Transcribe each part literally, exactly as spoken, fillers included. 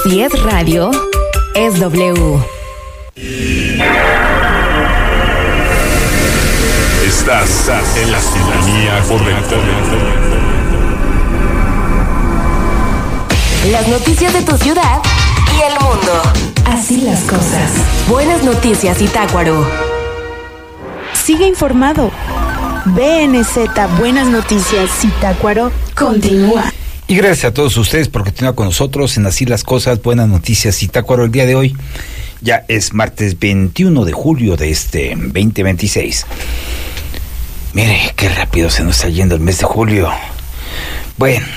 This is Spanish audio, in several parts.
Si es radio, es W. Estás en la sintonía correcta. Las noticias de tu ciudad y el mundo. Así las cosas. Buenas noticias, Zitácuaro. Sigue informado. B N Z Buenas Noticias Zitácuaro continúa. Y gracias a todos ustedes por continuar con nosotros en Así las Cosas, Buenas Noticias Zitácuaro. El día de hoy ya es martes veintiuno de julio de este veinte veintiséis. Mire, qué rápido se nos está yendo el mes de julio. Bueno,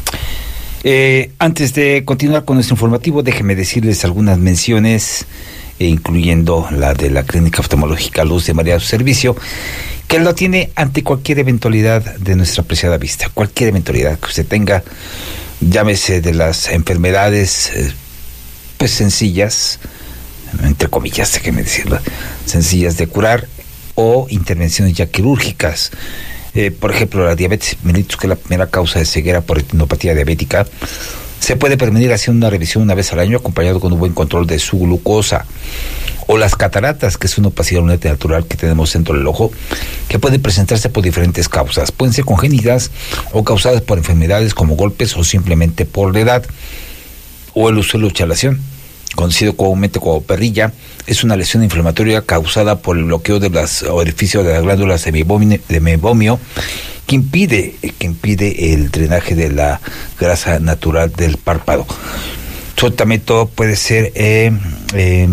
eh, antes de continuar con nuestro informativo, déjenme decirles algunas menciones, eh, incluyendo la de la Clínica Oftalmológica Luz de María a su servicio, que lo tiene ante cualquier eventualidad de nuestra apreciada vista, cualquier eventualidad que usted tenga, llámese de las enfermedades, eh, pues sencillas, entre comillas, déjeme decirlo, sencillas de curar, o intervenciones ya quirúrgicas. Eh, por ejemplo, la diabetes mellitus, que es la primera causa de ceguera por retinopatía diabética, se puede prevenir haciendo una revisión una vez al año, acompañado con un buen control de su glucosa. O las cataratas, que es una opacidad lunar natural que tenemos dentro del ojo, que pueden presentarse por diferentes causas. Pueden ser congénitas o causadas por enfermedades como golpes o simplemente por la edad. O el uso de la chalación, conocido comúnmente como perrilla, es una lesión inflamatoria causada por el bloqueo de los orificios de las glándulas de mebomio, de mebomio que impide, que impide el drenaje de la grasa natural del párpado. Su tratamiento puede ser eh, eh,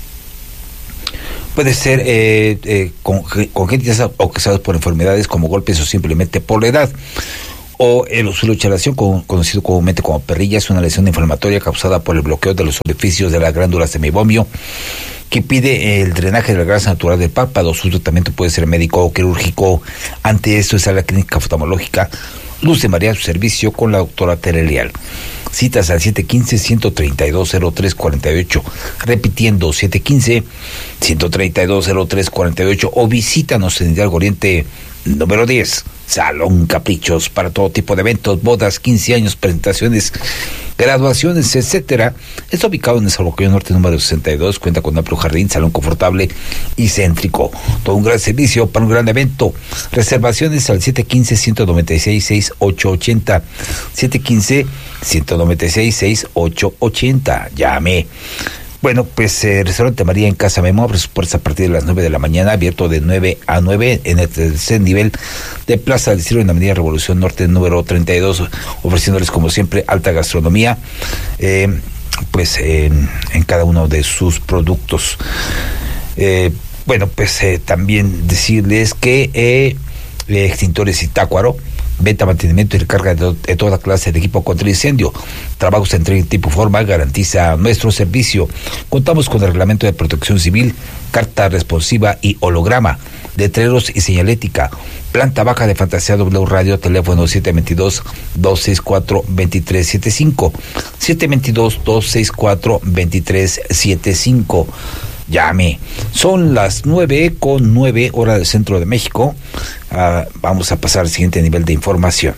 puede ser eh, eh, congénitas o causadas por enfermedades como golpes o simplemente por la edad. O el uso de chalación, conocido comúnmente como perrilla, es una lesión inflamatoria causada por el bloqueo de los orificios de las glándulas de mebomio que impide el drenaje de la grasa natural del párpado. Su tratamiento puede ser médico o quirúrgico. Ante esto está la Clínica Oftalmológica Luz de María a su servicio con la doctora Tere Leal. Citas al siete uno cinco, uno tres dos, cero tres cuatro ocho, repitiendo siete uno cinco, uno tres dos, cero tres cuatro ocho, o visítanos en Hidalgo Oriente número diez, Salón Caprichos, para todo tipo de eventos, bodas, quince años, presentaciones, graduaciones, etcétera. Está ubicado en el Salvador Norte número sesenta y dos, cuenta con amplio jardín, salón confortable y céntrico. Todo un gran servicio para un gran evento. Reservaciones al siete uno cinco, uno nueve seis, seis ocho ocho cero, siete uno cinco, uno nueve seis, seis ocho ocho cero. Llame. Bueno, pues el eh, restaurante María en Casa Memo abre sus puertas a partir de las nueve de la mañana, abierto de nueve a nueve en el tercer nivel de Plaza del Cielo en la Avenida Revolución Norte número treinta y dos, ofreciéndoles como siempre alta gastronomía, eh, pues eh, en cada uno de sus productos. Eh, bueno, pues eh, también decirles que eh, Extintores Zitácuaro, venta, mantenimiento y recarga de, de toda clase de equipo contra el incendio. Trabajos de entrega en tiempo y forma, garantiza nuestro servicio. Contamos con el reglamento de protección civil, carta responsiva y holograma, letreros y señalética. Planta baja de Fantasía W Radio, teléfono siete dos dos, dos seis cuatro, dos tres siete cinco, siete dos dos, dos seis cuatro, dos tres siete cinco. Llame. Son las nueve con nueve hora del centro de México. Uh, vamos a pasar al siguiente nivel de información.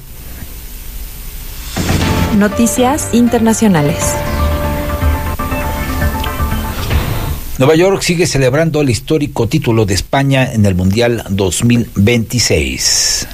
Noticias internacionales. Nueva York sigue celebrando el histórico título de España en el Mundial dos mil veintiséis.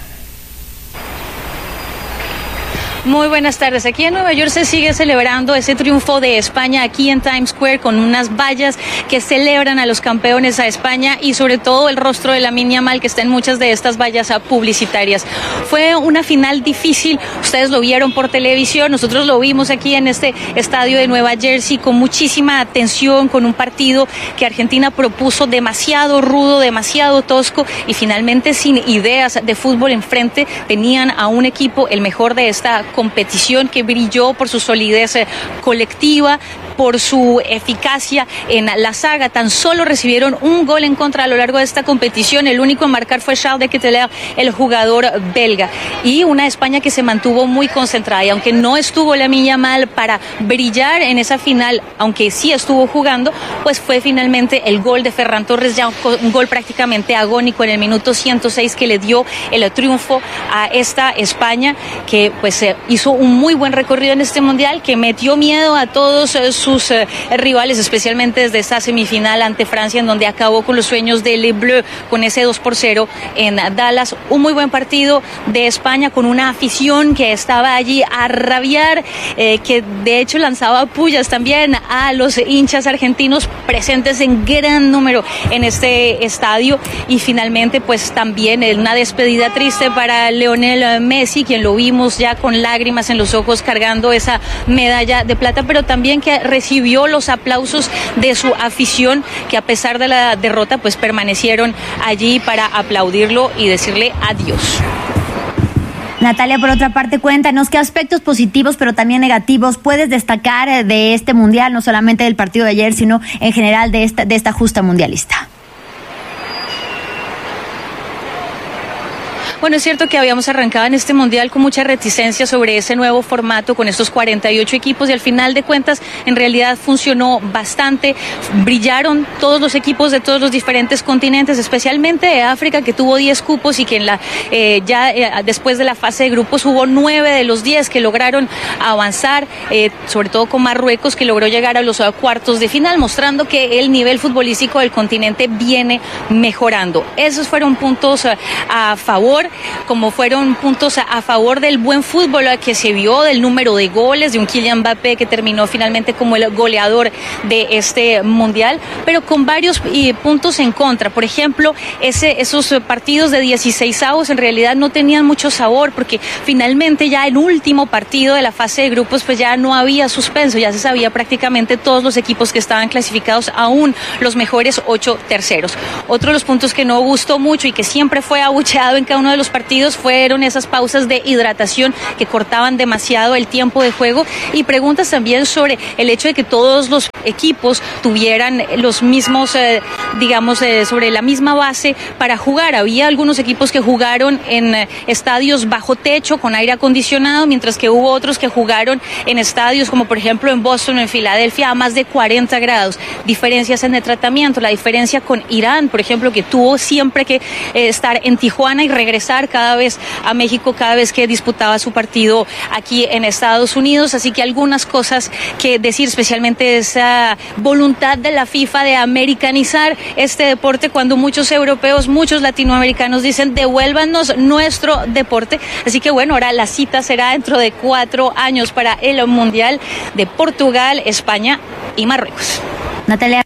Muy buenas tardes. Aquí en Nueva York se sigue celebrando ese triunfo de España aquí en Times Square con unas vallas que celebran a los campeones a España y sobre todo el rostro de Lamine Yamal que está en muchas de estas vallas publicitarias. Fue una final difícil, ustedes lo vieron por televisión, nosotros lo vimos aquí en este estadio de Nueva Jersey con muchísima atención, con un partido que Argentina propuso demasiado rudo, demasiado tosco y finalmente sin ideas de fútbol enfrente tenían a un equipo, el mejor de esta competición, que brilló por su solidez colectiva, por su eficacia en la saga. Tan solo recibieron un gol en contra a lo largo de esta competición. El único en marcar fue Charles de Ketelaere, el jugador belga. Y una España que se mantuvo muy concentrada. Y aunque no estuvo Lamine Yamal para brillar en esa final, aunque sí estuvo jugando, pues fue finalmente el gol de Ferran Torres, ya un gol prácticamente agónico en el minuto ciento seis que le dio el triunfo a esta España, que pues eh, hizo un muy buen recorrido en este mundial, que metió miedo a todos eh, sus eh, rivales, especialmente desde esta semifinal ante Francia, en donde acabó con los sueños de Les Bleus con ese dos por cero en Dallas. Un muy buen partido de España, con una afición que estaba allí a rabiar, eh, que de hecho lanzaba pullas también a los hinchas argentinos presentes en gran número en este estadio. Y finalmente pues también una despedida triste para Lionel Messi, quien lo vimos ya con lágrimas en los ojos cargando esa medalla de plata, pero también que recibió los aplausos de su afición, que a pesar de la derrota pues permanecieron allí para aplaudirlo y decirle adiós. Natalia, por otra parte, cuéntanos qué aspectos positivos pero también negativos puedes destacar de este mundial, no solamente del partido de ayer, sino en general de esta, de esta justa mundialista. Bueno, es cierto que habíamos arrancado en este mundial con mucha reticencia sobre ese nuevo formato, con estos cuarenta y ocho equipos, y al final de cuentas en realidad funcionó bastante. Brillaron todos los equipos de todos los diferentes continentes, especialmente de África, que tuvo diez cupos, y que en la eh, ya eh, después de la fase de grupos hubo nueve de los diez que lograron avanzar, eh, sobre todo con Marruecos, que logró llegar a los cuartos de final, mostrando que el nivel futbolístico del continente viene mejorando. Esos fueron puntos a, a favor, como fueron puntos a, a favor del buen fútbol que se vio, del número de goles, de un Kylian Mbappé que terminó finalmente como el goleador de este mundial, pero con varios y, puntos en contra. Por ejemplo, ese, esos partidos de dieciseisavos en realidad no tenían mucho sabor, porque finalmente ya el último partido de la fase de grupos pues ya no había suspenso, ya se sabía prácticamente todos los equipos que estaban clasificados, aún los mejores ocho terceros. Otro de los puntos que no gustó mucho y que siempre fue abucheado en cada uno de los partidos fueron esas pausas de hidratación que cortaban demasiado el tiempo de juego, y preguntas también sobre el hecho de que todos los equipos tuvieran los mismos, eh, digamos, eh, sobre la misma base para jugar. Había algunos equipos que jugaron en eh, estadios bajo techo con aire acondicionado, mientras que hubo otros que jugaron en estadios como por ejemplo en Boston o en Filadelfia a más de cuarenta grados. Diferencias en el tratamiento, la diferencia con Irán, por ejemplo, que tuvo siempre que eh, estar en Tijuana y regresar cada vez a México cada vez que disputaba su partido aquí en Estados Unidos. Así que algunas cosas que decir, especialmente esa voluntad de la FIFA de americanizar este deporte, cuando muchos europeos, muchos latinoamericanos dicen devuélvanos nuestro deporte. Así que bueno, ahora la cita será dentro de cuatro años para el Mundial de Portugal, España y Marruecos. Natalia.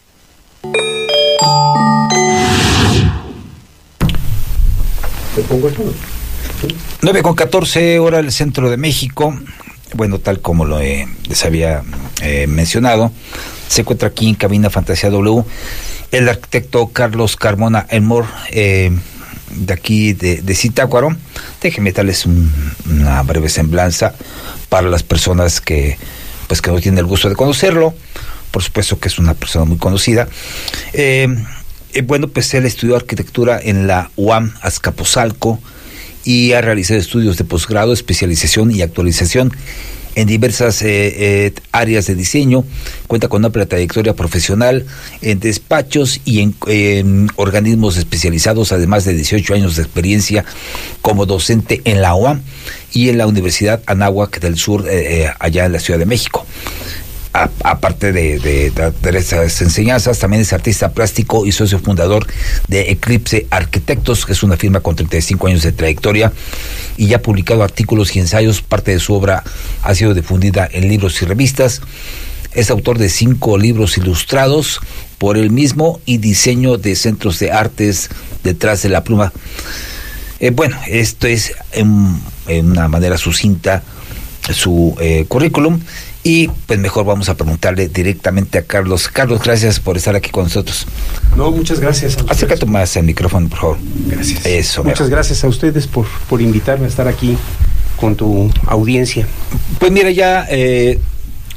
nueve con catorce, hora del centro de México. Bueno, tal como lo eh, les había eh, mencionado, se encuentra aquí en Cabina Fantasía W el arquitecto Carlos Carmona Elmore, eh, de aquí de, de Zitácuaro. Déjenme darles un, una breve semblanza para las personas que pues que no tienen el gusto de conocerlo. Por supuesto que es una persona muy conocida. Eh, Eh, bueno, pues él estudió arquitectura en la U A M Azcapotzalco y ha realizado estudios de posgrado, especialización y actualización en diversas eh, eh, áreas de diseño. Cuenta con una amplia trayectoria profesional en despachos y en, en organismos especializados, además de dieciocho años de experiencia como docente en la U A M y en la Universidad Anáhuac del Sur, eh, eh, allá en la Ciudad de México. A, aparte de, de, de, de esas enseñanzas, también es artista plástico y socio fundador de Eclipse Arquitectos, que es una firma con treinta y cinco años de trayectoria, y ya ha publicado artículos y ensayos. Parte de su obra ha sido difundida en libros y revistas. Es autor de cinco libros ilustrados por él mismo y diseño de centros de artes detrás de la pluma. Eh, bueno, esto es en, en una manera sucinta su eh, currículum. Y pues mejor vamos a preguntarle directamente a Carlos. Carlos, gracias por estar aquí con nosotros. No, muchas gracias. Acércate más al micrófono, por favor. Gracias. Eso. Muchas mira. gracias a ustedes por, por invitarme a estar aquí con tu audiencia. Pues mira, ya eh,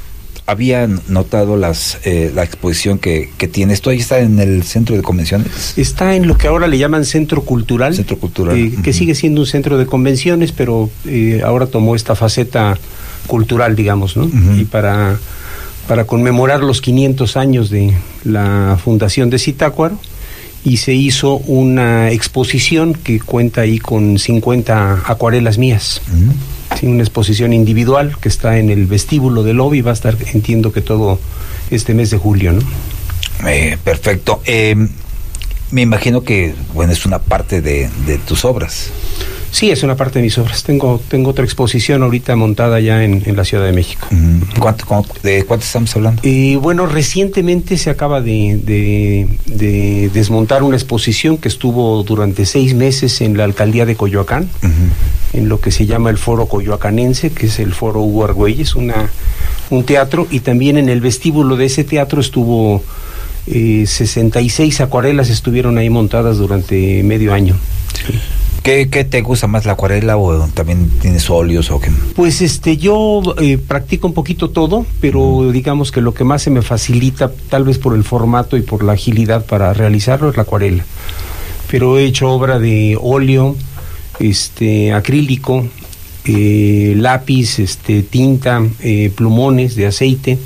había notado las eh, la exposición que, que tiene. ¿Esto ahí está en el centro de convenciones? Está en lo que ahora le llaman Centro Cultural. Centro Cultural. Eh, que uh-huh. sigue siendo un centro de convenciones, pero eh, ahora tomó esta faceta cultural, digamos, ¿no? Uh-huh. Y para, para conmemorar los quinientos años de la fundación de Zitácuaro, y se hizo una exposición que cuenta ahí con cincuenta acuarelas mías. Uh-huh. Sí, una exposición individual que está en el vestíbulo del lobby, va a estar, entiendo que todo este mes de julio, ¿no? Eh, perfecto. Eh, me imagino que, bueno, es una parte de, de tus obras. Sí, es una parte de mis obras. Tengo tengo otra exposición ahorita montada ya en, en la Ciudad de México. ¿Cuánto, cuánto, ¿De cuánto estamos hablando? Eh, bueno, recientemente se acaba de, de, de desmontar una exposición que estuvo durante seis meses en la alcaldía de Coyoacán, uh-huh. en lo que se llama el Foro Coyoacanense, que es el Foro Hugo Argüelles, una, un teatro, y también en el vestíbulo de ese teatro estuvo eh, sesenta y seis acuarelas, estuvieron ahí montadas durante medio año. Sí. ¿Qué, ¿Qué te gusta más, la acuarela o también tienes óleos o qué? Pues este, yo eh, practico un poquito todo, pero uh-huh. digamos que lo que más se me facilita, tal vez por el formato y por la agilidad para realizarlo, es la acuarela. Pero he hecho obra de óleo, este, acrílico, eh, lápiz, este, tinta, eh, plumones de aceite,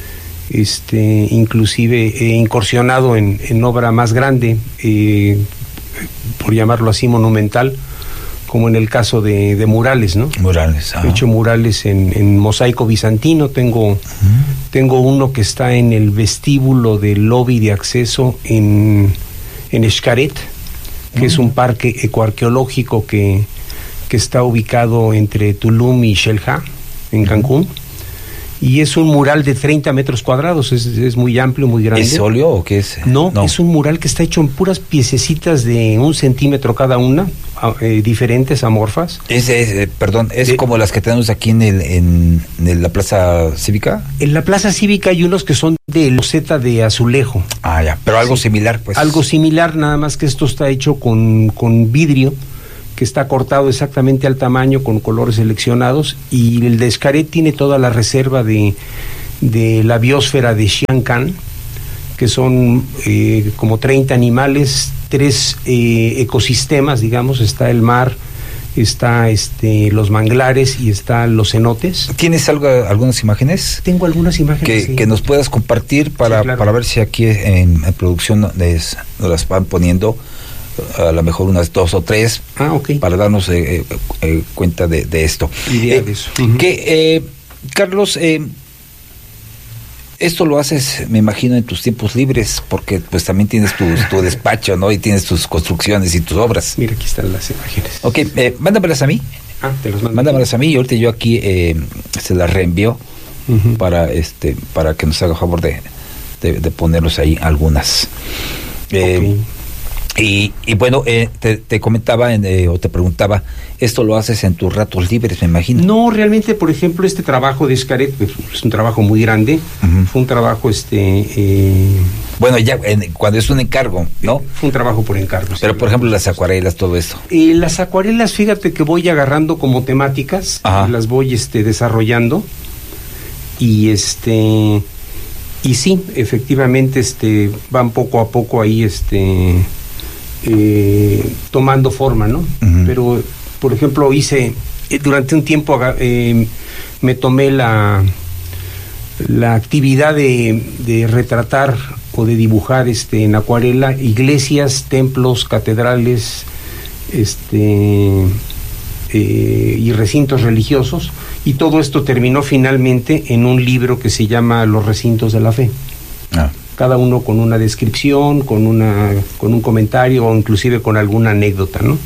este, inclusive he incursionado en, en obra más grande, eh, por llamarlo así, monumental, como en el caso de, de murales, ¿no? Murales, ah. He hecho murales en, en mosaico bizantino, tengo, uh-huh. tengo uno que está en el vestíbulo del lobby de acceso en, en Xcaret, que uh-huh. es un parque ecoarqueológico que, que está ubicado entre Tulum y Xel-Há, en Cancún. Uh-huh. Y es un mural de treinta metros cuadrados, es, es muy amplio, muy grande. ¿Es óleo o qué es? No, no, es un mural que está hecho en puras piececitas de un centímetro cada una, eh, diferentes, amorfas. Es, es eh, perdón, ¿es de, como las que tenemos aquí en, el, en, en la Plaza Cívica? En la Plaza Cívica hay unos que son de loseta de azulejo. Ah, ya, pero algo sí, similar, pues. Algo similar, nada más que esto está hecho con, con vidrio, que está cortado exactamente al tamaño, con colores seleccionados, y el de Xcaret tiene toda la reserva de, de la biosfera de Xian Can, que son eh, como treinta animales, tres eh, ecosistemas, digamos, está el mar, está este los manglares y están los cenotes. ¿Tienes algo, algunas imágenes? Tengo algunas imágenes. Que, sí. que nos puedas compartir para, sí, claro. para ver si aquí en, en producción les, nos las van poniendo, a lo mejor unas dos o tres, ah, okay. para darnos eh, eh, cuenta de, de esto. Idea eh, de eso. Uh-huh. Que, eh, Carlos, eh, esto lo haces, me imagino, en tus tiempos libres, porque pues también tienes tu, tu despacho, ¿no? Y tienes tus construcciones y tus obras. Mira, aquí están las imágenes. Ok, eh, mándamelas a mí. Ah, te las mando. Mándamelas a mí y ahorita yo aquí eh, se las reenvío uh-huh. para este para que nos haga favor de, de, de ponerlos ahí algunas. Eh, okay. Y, y bueno, eh, te, te comentaba en, eh, o te preguntaba, ¿esto lo haces en tus ratos libres, me imagino? No, realmente, por ejemplo, este trabajo de Xcaret pues, es un trabajo muy grande, uh-huh. fue un trabajo, este... Eh, bueno, ya en, cuando es un encargo, ¿no? Fue un trabajo por encargo. Pero, sí, por ejemplo, las acuarelas, todo esto. Eh, las acuarelas, fíjate que voy agarrando como temáticas, las voy este, desarrollando, y este... Y sí, efectivamente, este, van poco a poco ahí, este... Eh, tomando forma, ¿no? Uh-huh. Pero, por ejemplo, hice, eh, durante un tiempo eh, me tomé la, la actividad de, de retratar o de dibujar este, en acuarela iglesias, templos, catedrales, este, eh, y recintos religiosos, y todo esto terminó finalmente en un libro que se llama Los recintos de la fe. Ah. Cada uno con una descripción, con una con un comentario o inclusive con alguna anécdota, ¿no?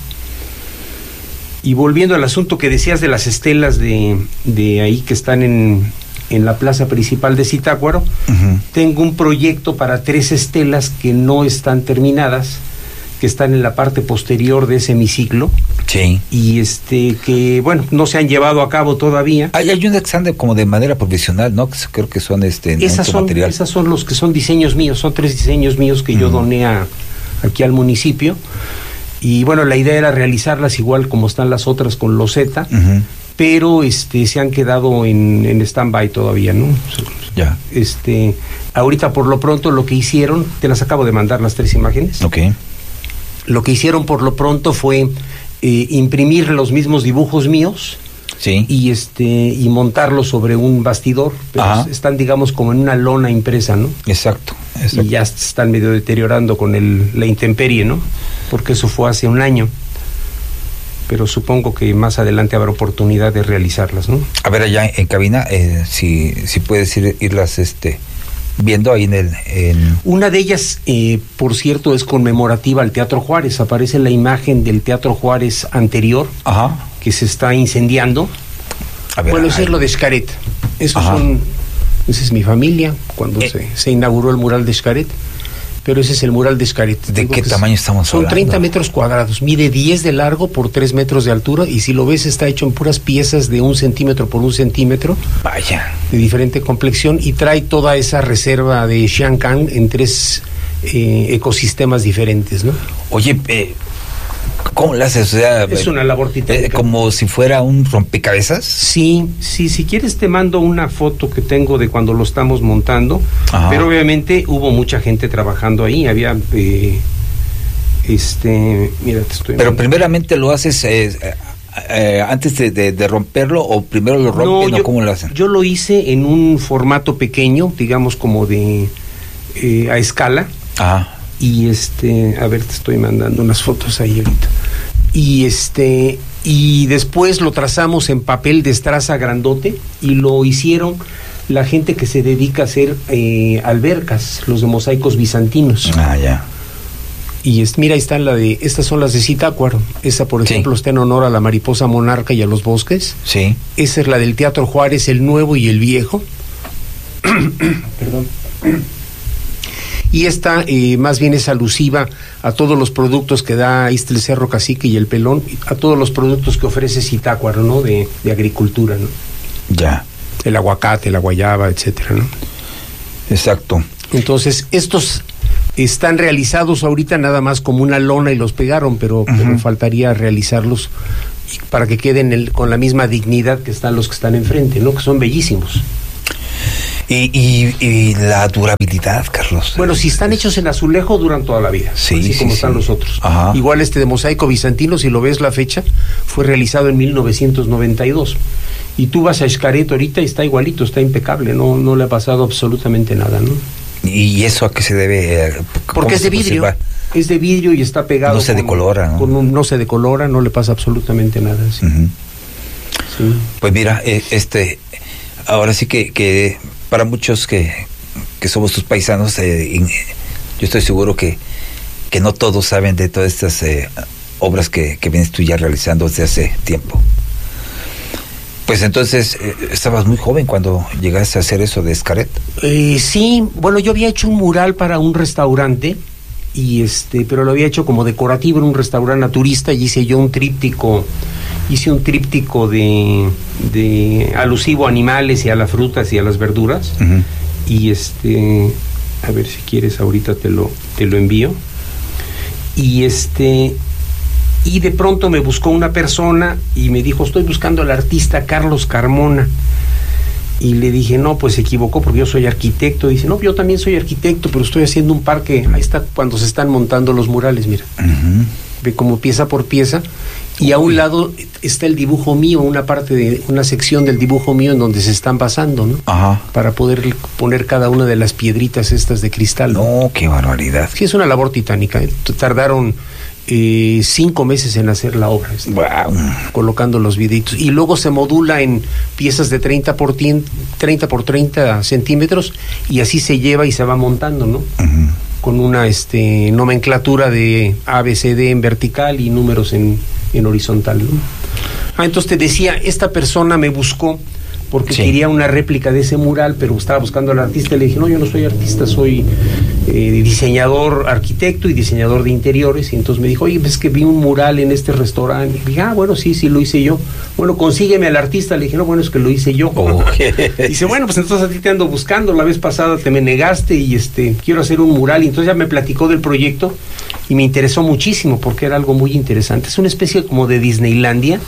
Y volviendo al asunto que decías de las estelas de, de ahí que están en, en la plaza principal de Zitácuaro, uh-huh. tengo un proyecto para tres estelas que no están terminadas, que están en la parte posterior de ese hemiciclo. Sí. Y este que, bueno, no se han llevado a cabo todavía. Hay, hay un examen como de manera profesional, ¿no? Que creo que son este esas son material. Esas son los que son diseños míos, son tres diseños míos que uh-huh. yo doné a, aquí al municipio. Y bueno, la idea era realizarlas igual como están las otras con loseta, uh-huh. pero este se han quedado en, en stand-by todavía, ¿no? Ya. Este, ahorita por lo pronto lo que hicieron, te las acabo de mandar las tres imágenes. Ok. Lo que hicieron por lo pronto fue eh, imprimir los mismos dibujos míos. Sí. Y este y montarlos sobre un bastidor, pero Ajá. están, digamos, como en una lona impresa, ¿no? Exacto, exacto. Y ya se están medio deteriorando con el, la intemperie, ¿no? Porque eso fue hace un año. Pero supongo que más adelante habrá oportunidad de realizarlas, ¿no? A ver, allá en cabina, eh, si, si puedes ir, irlas este, viendo ahí en el... En... Una de ellas, eh, por cierto, es conmemorativa al Teatro Juárez. Aparece la imagen del Teatro Juárez anterior, Ajá. que se está incendiando. A ver, bueno, eso ahí. es lo de Xcaret. Esos Ajá. son... Esa es mi familia, cuando Eh. se, se inauguró el mural de Xcaret. Pero ese es el mural de Xcaret. ¿De Digo qué que tamaño es, estamos son hablando? treinta metros cuadrados, mide diez de largo por tres metros de altura, y si lo ves está hecho en puras piezas de un centímetro por un centímetro, Vaya. de diferente complexión, y trae toda esa reserva de Xiancán en tres eh, ecosistemas diferentes, ¿no? Oye, eh, ¿cómo lo haces? O sea, Es una labor titánica. eh, como si fuera un rompecabezas. Sí, sí, si quieres te mando una foto que tengo de cuando lo estamos montando, Ajá. pero obviamente hubo mucha gente trabajando ahí, había, eh, este, mira, te estoy Pero mandando. primeramente lo haces eh, eh, antes de, de, de romperlo, o primero lo rompen, No, o yo, cómo lo hacen. yo lo hice en un formato pequeño, digamos como de eh, a escala. Ajá. Y este, a ver, te estoy mandando unas fotos ahí ahorita. Y este, y después lo trazamos en papel de estraza grandote, y lo hicieron la gente que se dedica a hacer eh, albercas, los de mosaicos bizantinos. Ah, ya. Y es, mira, ahí está la de, estas son las de Zitácuaro. Esa, por Sí. ejemplo, está en honor a la mariposa monarca y a los bosques. Sí. Esa es la del Teatro Juárez, el nuevo y el viejo. Perdón. Y esta eh, más bien es alusiva a todos los productos que da ahí está el Cerro Cacique y el Pelón, a todos los productos que ofrece Zitácuaro, ¿no? De, de agricultura, ¿no? Ya. El aguacate, la guayaba, etcétera, ¿no? Exacto. Entonces, estos están realizados ahorita nada más como una lona y los pegaron, pero, Uh-huh. pero faltaría realizarlos para que queden el, con la misma dignidad que están los que están enfrente, ¿no? Que son bellísimos. Y, y, y la durabilidad, Carlos. Bueno, si están hechos en azulejo, duran toda la vida, Sí, así sí, como sí. están los otros. Ajá. Igual este de mosaico bizantino, si lo ves la fecha, fue realizado en mil novecientos noventa y dos. Y tú vas a Xcaret ahorita y está igualito, está impecable, no, no le ha pasado absolutamente nada, ¿no? ¿Y eso a qué se debe? Eh, ¿cómo Porque es de se vidrio, conserva? es de vidrio y está pegado. No se con- decolora, ¿no? con un- no se decolora, no le pasa absolutamente nada. Sí. Ujú. Sí. Pues mira, eh, este, ahora sí que, que para muchos que, que somos tus paisanos, eh, in- yo estoy seguro que, que no todos saben de todas estas eh, obras que, que vienes tú ya realizando desde hace tiempo. Pues entonces, eh, estabas muy joven cuando llegaste a hacer eso de Xcaret. Eh, sí, bueno, yo había hecho un mural para un restaurante, y este, pero lo había hecho como decorativo en un restaurante naturista, y hice yo un tríptico, hice un tríptico de, de alusivo a animales y a las frutas y a las verduras. Uh-huh. Y este, a ver si quieres ahorita te lo, te lo envío. Y este, y de pronto me buscó una persona y me dijo, estoy buscando al artista Carlos Carmona. Y le dije, no, pues se equivocó porque yo soy arquitecto. Dice, no, yo también soy arquitecto, pero estoy haciendo un parque. Ahí está cuando se están montando los murales, mira. Uh-huh. Ve como pieza por pieza. Y a un lado está el dibujo mío, una parte de, una sección del dibujo mío en donde se están basando, ¿no? Ajá. Para poder poner cada una de las piedritas estas de cristal. No, qué barbaridad. Sí, es una labor titánica. ¿eh? Tardaron eh, cinco meses en hacer la obra, este, Wow. colocando los videitos. Y luego se modula en piezas de treinta por treinta centímetros, y así se lleva y se va montando, ¿no? Uh-huh. Con una este, nomenclatura de A, B, C, D en vertical y números en, en horizontal, ¿no? Ah, entonces te decía, esta persona me buscó porque Sí. quería una réplica de ese mural, pero estaba buscando al artista, y le dije, no, yo no soy artista, soy eh, diseñador, arquitecto y diseñador de interiores. Y entonces me dijo, oye, pues es que vi un mural en este restaurante. Y dije, ah, bueno, sí, sí, lo hice yo. Bueno, consígueme al artista. Le dije, no, bueno, es que lo hice yo. Oh. Dice, bueno, pues entonces a ti te ando buscando, la vez pasada te me negaste y este quiero hacer un mural. Y entonces ya me platicó del proyecto y me interesó muchísimo porque era algo muy interesante. Es una especie como de Disneylandia,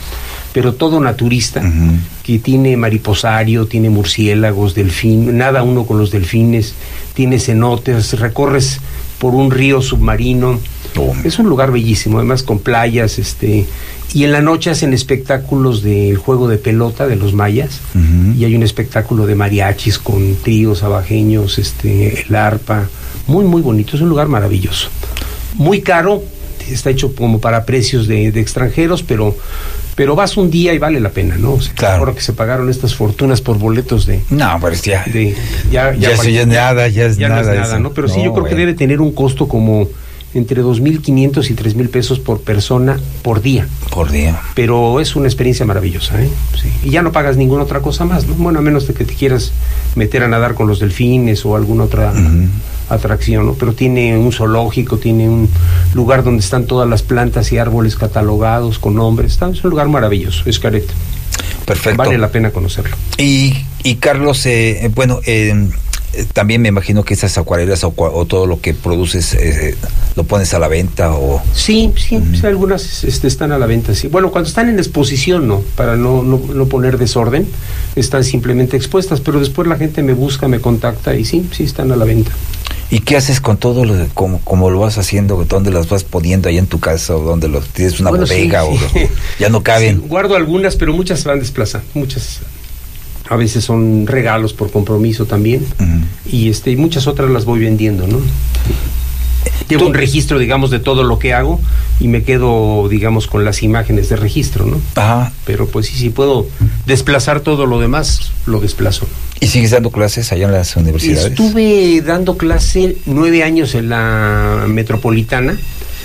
pero todo naturista, uh-huh. que tiene mariposario, tiene murciélagos, delfín, nada uno con los delfines, tiene cenotes, recorres por un río submarino. Oh. Es un lugar bellísimo, además con playas, este, y en la noche hacen espectáculos del juego de pelota de los mayas, uh-huh. y hay un espectáculo de mariachis con tríos abajeños, este, el arpa, muy muy bonito, es un lugar maravilloso, muy caro, está hecho como para precios de, de extranjeros, pero pero vas un día y vale la pena, ¿no? O sea, claro. Ahora que se pagaron estas fortunas por boletos de... No, pues ya... De, ya ya, ya, para, ya es nada, ya es ya nada. No es nada, ¿no? Pero no, sí, yo creo bueno. que debe tener un costo como entre dos mil quinientos y tres mil pesos por persona por día. Por día. Pero es una experiencia maravillosa, ¿eh? Sí. Y ya no pagas ninguna otra cosa más, ¿no? Bueno, a menos de que te quieras meter a nadar con los delfines o alguna otra... Uh-huh. atracción, ¿no? Pero tiene un zoológico, tiene un lugar donde están todas las plantas y árboles catalogados con nombres. Está, es un lugar maravilloso, Xcaret. Perfecto. Vale la pena conocerlo. Y, y Carlos, eh, bueno, eh, también me imagino que esas acuarelas o, o todo lo que produces eh, lo pones a la venta o... Sí, sí, mm. sí algunas este, están a la venta, sí. Bueno, cuando están en exposición, no, para no, no, no poner desorden, están simplemente expuestas, pero después la gente me busca, me contacta y sí, sí están a la venta. ¿Y qué haces con todo lo de, como, como lo vas haciendo? ¿Dónde las vas poniendo ahí en tu casa? ¿O dónde los tienes una bueno, bodega? Sí, sí. ¿O ya no caben? Sí, guardo algunas, pero muchas se van desplazando. Muchas a veces son regalos por compromiso también. Uh-huh. Y este y muchas otras las voy vendiendo, ¿no? Llevo un registro, digamos, de todo lo que hago y me quedo, digamos, con las imágenes de registro, ¿no? Ajá. Pero pues sí, sí puedo desplazar todo lo demás, lo desplazo. ¿Y sigues dando clases allá en las universidades? Estuve dando clase nueve años en la Metropolitana.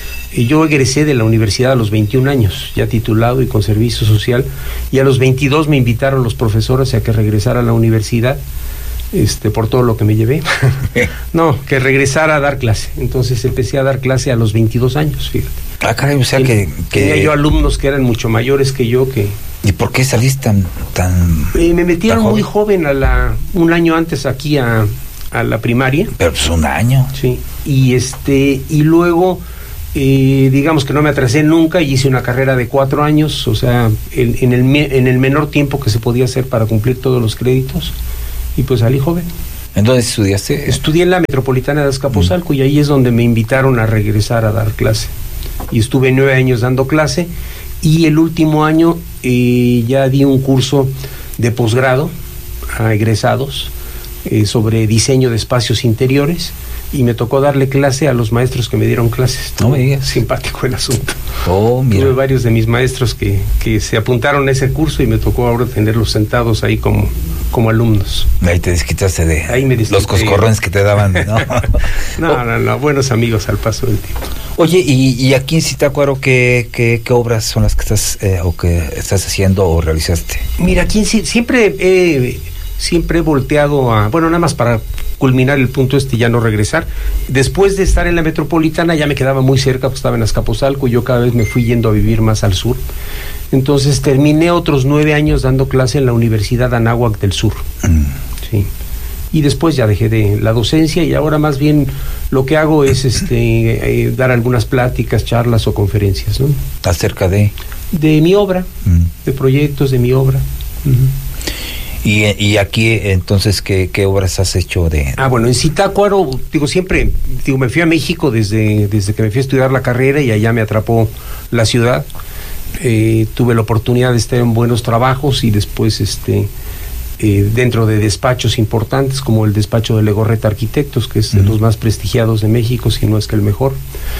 Y yo egresé de la universidad a los veintiún años, ya titulado y con servicio social. Y a los veintidós me invitaron los profesores a que regresara a la universidad. Este, por todo lo que me llevé. No, que regresara a dar clase. Entonces empecé a dar clase a los veintidós años, fíjate. Ah, caray, o sea que, que... Tenía yo alumnos que eran mucho mayores que yo, que... ¿Y por qué saliste tan... tan eh, me metieron tan muy joven, a la un año antes aquí a, a la primaria. Pero pues un año. Sí, y este, y luego... Eh, digamos que no me atrasé nunca y hice una carrera de cuatro años, o sea, en, en, el, en el menor tiempo que se podía hacer para cumplir todos los créditos. Y pues salí joven. ¿En dónde estudiaste? Estudié en la Metropolitana de Azcapotzalco, mm. y ahí es donde me invitaron a regresar a dar clase. Y estuve nueve años dando clase, y el último año eh, ya di un curso de posgrado a egresados eh, sobre diseño de espacios interiores, y me tocó darle clase a los maestros que me dieron clases. No me digas. Simpático el asunto. Oh, mira. Tuve varios de mis maestros que, que se apuntaron a ese curso y me tocó ahora tenerlos sentados ahí como, como alumnos. Ahí te desquitaste de ahí me los coscorrones que te daban, ¿no? no, no, no, buenos amigos al paso del tiempo. Oye, y, y aquí en Zitácuaro, ¿qué, qué, qué obras son las que estás eh, o que estás haciendo o realizaste? Mira, aquí en, siempre he, siempre he volteado a, bueno, nada más para culminar el punto este y ya no regresar. Después de estar en la Metropolitana ya me quedaba muy cerca, pues estaba en Azcapotzalco y yo cada vez me fui yendo a vivir más al sur. Entonces terminé otros nueve años dando clase en la Universidad Anáhuac del Sur. Mm. Sí. Y después ya dejé de la docencia y ahora más bien lo que hago es este eh, dar algunas pláticas, charlas o conferencias, ¿no? Acerca de... De mi obra, mm. de proyectos de mi obra. Uh-huh. Y, y aquí, entonces, ¿qué, ¿qué obras has hecho de...? Ah, bueno, en Zitácuaro, digo, siempre, digo, me fui a México desde, desde que me fui a estudiar la carrera y allá me atrapó la ciudad. Eh, tuve la oportunidad de estar en buenos trabajos y después, este, eh, dentro de despachos importantes, como el despacho de Legorreta Arquitectos, que es de uh-huh. los más prestigiados de México, si no es que el mejor.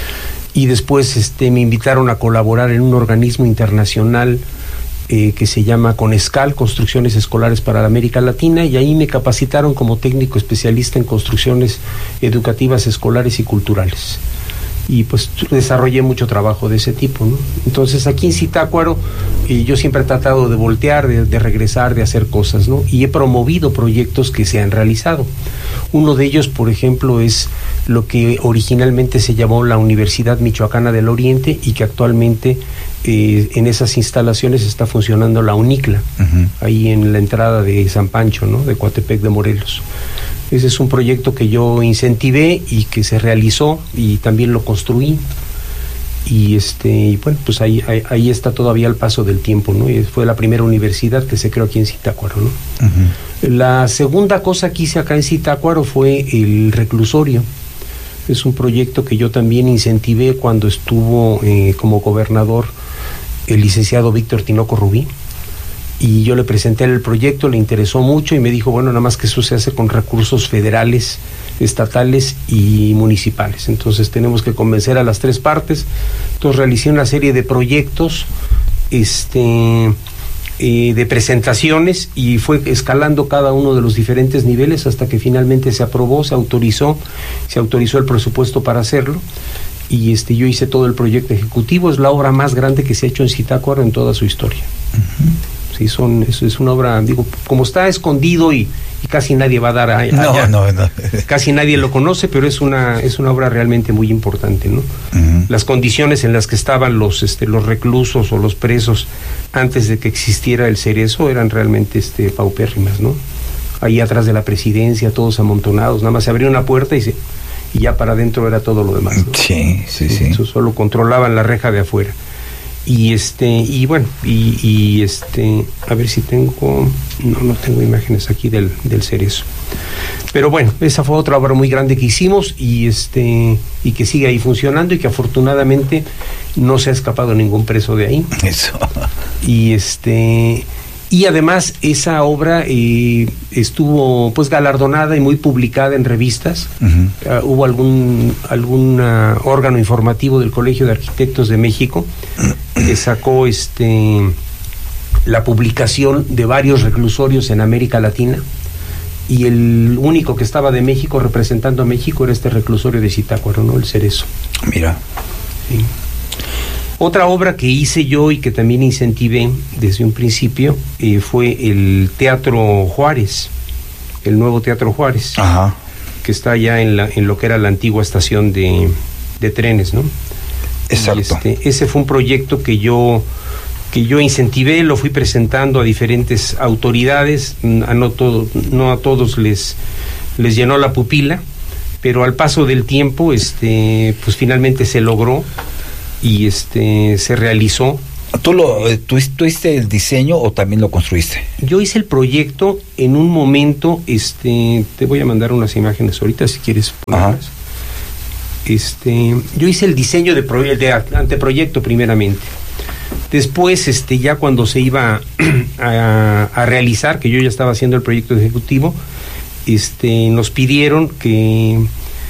Y después, este, me invitaron a colaborar en un organismo internacional Eh, que se llama CONESCAL, Construcciones Escolares para la América Latina, y ahí me capacitaron como técnico especialista en construcciones educativas, escolares y culturales. Y pues desarrollé mucho trabajo de ese tipo, ¿no? Entonces aquí en Zitácuaro eh, yo siempre he tratado de voltear, de, de regresar, de hacer cosas, ¿no? Y he promovido proyectos que se han realizado. Uno de ellos, por ejemplo, es lo que originalmente se llamó la Universidad Michoacana del Oriente y que actualmente eh, en esas instalaciones está funcionando la UNICLA, uh-huh. ahí en la entrada de San Pancho, ¿no? De Coatepec de Morelos. Ese es un proyecto que yo incentivé y que se realizó y también lo construí. y este y bueno, pues ahí, ahí ahí está todavía el paso del tiempo, ¿no? Y fue la primera universidad que se creó aquí en Zitácuaro, ¿no? Uh-huh. La segunda cosa que hice acá en Zitácuaro fue el reclusorio. Es un proyecto que yo también incentivé cuando estuvo eh, como gobernador el licenciado Víctor Tinoco Rubí, y yo le presenté el proyecto, le interesó mucho y me dijo, bueno, nada más que eso se hace con recursos federales, estatales y municipales, entonces tenemos que convencer a las tres partes. Entonces realicé una serie de proyectos este eh, de presentaciones y fue escalando cada uno de los diferentes niveles hasta que finalmente se aprobó, se autorizó, se autorizó el presupuesto para hacerlo, y este yo hice todo el proyecto ejecutivo. Es la obra más grande que se ha hecho en Zitácuaro en toda su historia. Uh-huh. Sí, son, es, es una obra, digo, como está escondido y, y casi nadie va a dar a, allá, no, no, no. Casi nadie lo conoce, pero es una es una obra realmente muy importante, ¿no? Uh-huh. Las condiciones en las que estaban los este los reclusos o los presos antes de que existiera el Cerezo eran realmente este paupérrimas, ¿no? Ahí atrás de la presidencia, todos amontonados, nada más se abría una puerta y se y ya para adentro era todo lo demás, ¿no? Sí, sí, sí. Eso solo controlaban la reja de afuera. Y este, y bueno, y, y este, a ver si tengo, no, no tengo imágenes aquí del, del Cerezo. Pero bueno, esa fue otra obra muy grande que hicimos y este, y que sigue ahí funcionando y que afortunadamente no se ha escapado ningún preso de ahí. Eso. Y este, y además esa obra eh, estuvo pues galardonada y muy publicada en revistas. Uh-huh. Uh, hubo algún algún uh, órgano informativo del Colegio de Arquitectos de México que sacó este la publicación de varios reclusorios en América Latina, y el único que estaba de México representando a México era este reclusorio de Zitácuaro, ¿no? El Cerezo. Mira. Sí. Otra obra que hice yo y que también incentivé desde un principio eh, fue el Teatro Juárez, el nuevo Teatro Juárez. Ajá. Que está allá en la en lo que era la antigua estación de, de trenes, ¿no? Exacto. Este, ese fue un proyecto que yo que yo incentivé, lo fui presentando a diferentes autoridades, a no todo, no a todos les les llenó la pupila, pero al paso del tiempo, este, pues finalmente se logró y este se realizó. ¿Tú lo tú, tú hiciste el diseño o también lo construiste? Yo hice el proyecto en un momento, este, te voy a mandar unas imágenes ahorita si quieres ponerlas. Ajá. Este, yo hice el diseño de, proye- de anteproyecto primeramente. Después, este, ya cuando se iba a, a realizar, que yo ya estaba haciendo el proyecto ejecutivo, este, nos pidieron que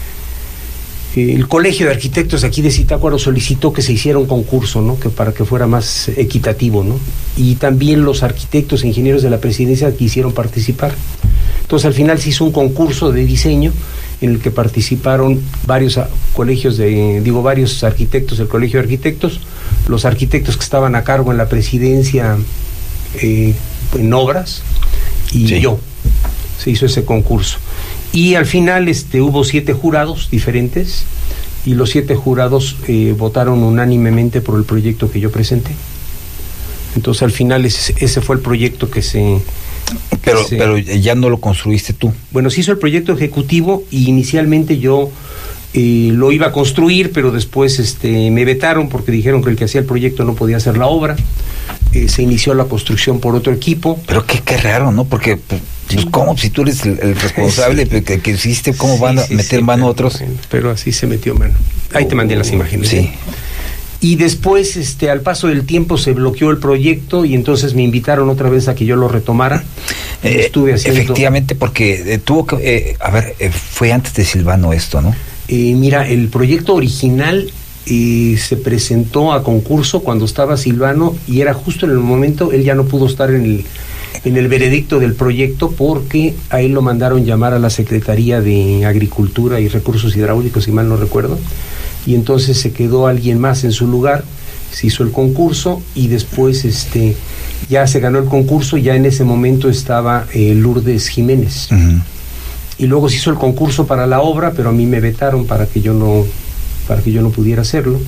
el Colegio de Arquitectos aquí de Zitácuaro solicitó que se hiciera un concurso, ¿no? Que para que fuera más equitativo, ¿no? Y también los arquitectos e ingenieros de la presidencia quisieron participar. Entonces, al final se hizo un concurso de diseño en el que participaron varios a, colegios de, digo, varios arquitectos del Colegio de Arquitectos, los arquitectos que estaban a cargo en la presidencia eh, en obras, y sí. Yo. Se hizo ese concurso. Y al final este, hubo siete jurados diferentes, y los siete jurados eh, votaron unánimemente por el proyecto que yo presenté. Entonces, al final, ese, ese fue el proyecto que se... Pero, se, pero ya no lo construiste tú. Bueno, se hizo el proyecto ejecutivo y inicialmente yo eh, lo iba a construir, pero después este, me vetaron porque dijeron que el que hacía el proyecto no podía hacer la obra. Eh, se inició la construcción por otro equipo. Pero qué, qué raro, ¿no? Porque, pues, sí. ¿Cómo? Si tú eres el, el responsable sí. que, que hiciste, ¿cómo sí, van a sí, meter sí, mano pero, otros? Pero así se metió mano. Ahí oh, te mandé las imágenes. Sí. ¿eh? Y después, este, al paso del tiempo se bloqueó el proyecto y entonces me invitaron otra vez a que yo lo retomara. Eh, estuve haciendo... Efectivamente, porque eh, tuvo que... Eh, a ver, eh, fue antes de Silvano esto, ¿no? Eh, mira, el proyecto original eh, se presentó a concurso cuando estaba Silvano y era justo en el momento, él ya no pudo estar en el, en el veredicto del proyecto porque a él lo mandaron llamar a la Secretaría de Agricultura y Recursos Hidráulicos, si mal no recuerdo. Y entonces se quedó alguien más en su lugar, se hizo el concurso y después este ya se ganó el concurso, ya en ese momento estaba eh, Lourdes Jiménez. Uh-huh. Y luego se hizo el concurso para la obra, pero a mí me vetaron para que yo no para que yo no pudiera hacerlo.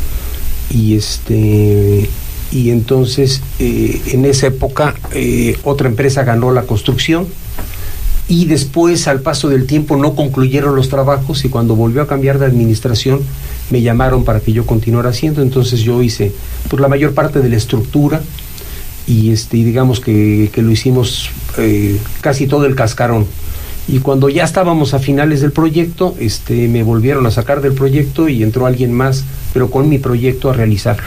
Y este y entonces eh, en esa época eh, otra empresa ganó la construcción. Y después, al paso del tiempo, no concluyeron los trabajos y cuando volvió a cambiar de administración, me llamaron para que yo continuara haciendo, entonces yo hice pues la mayor parte de la estructura y este y digamos que, que lo hicimos eh, casi todo el cascarón. Y cuando ya estábamos a finales del proyecto, este me volvieron a sacar del proyecto y entró alguien más, pero con mi proyecto a realizarlo.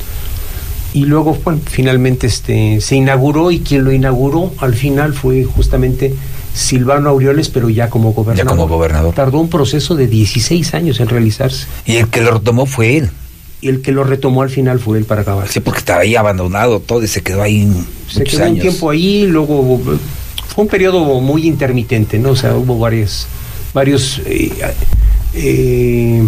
Y luego, bueno, finalmente este se inauguró, y quien lo inauguró al final fue justamente Silvano Aureoles, pero ya como gobernador. Ya como gobernador. Tardó un proceso de dieciséis años en realizarse. Y el que lo retomó fue él. Y el que lo retomó al final fue él para acabar. Sí, porque estaba ahí abandonado todo y se quedó ahí Se quedó años. un tiempo ahí, luego fue un periodo muy intermitente, ¿no? O sea, hubo varias, varios, eh, eh,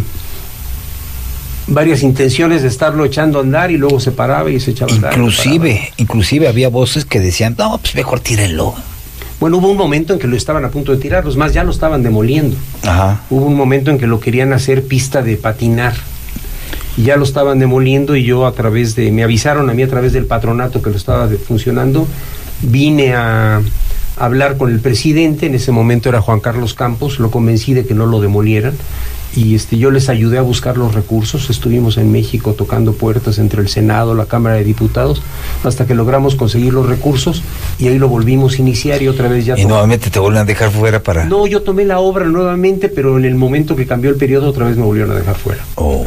varias intenciones de estarlo echando a andar y luego se paraba y se echaba a andar. Inclusive, inclusive había voces que decían, no, pues mejor tírenlo. Bueno, hubo un momento en que lo estaban a punto de tirar, los más ya lo estaban demoliendo. Ajá. Hubo un momento en que lo querían hacer pista de patinar. Y ya lo estaban demoliendo y yo a través de, me avisaron a mí a través del patronato que lo estaba de, funcionando, vine a, a hablar con el presidente, en ese momento era Juan Carlos Campos, lo convencí de que no lo demolieran, y este yo les ayudé a buscar los recursos, estuvimos en México tocando puertas entre el Senado, la Cámara de Diputados, hasta que logramos conseguir los recursos, y ahí lo volvimos a iniciar y otra vez ya... ¿Y tomé... nuevamente te volvieron a dejar fuera para...? No, yo tomé la obra nuevamente, pero en el momento que cambió el periodo otra vez me volvieron a dejar fuera. Oh,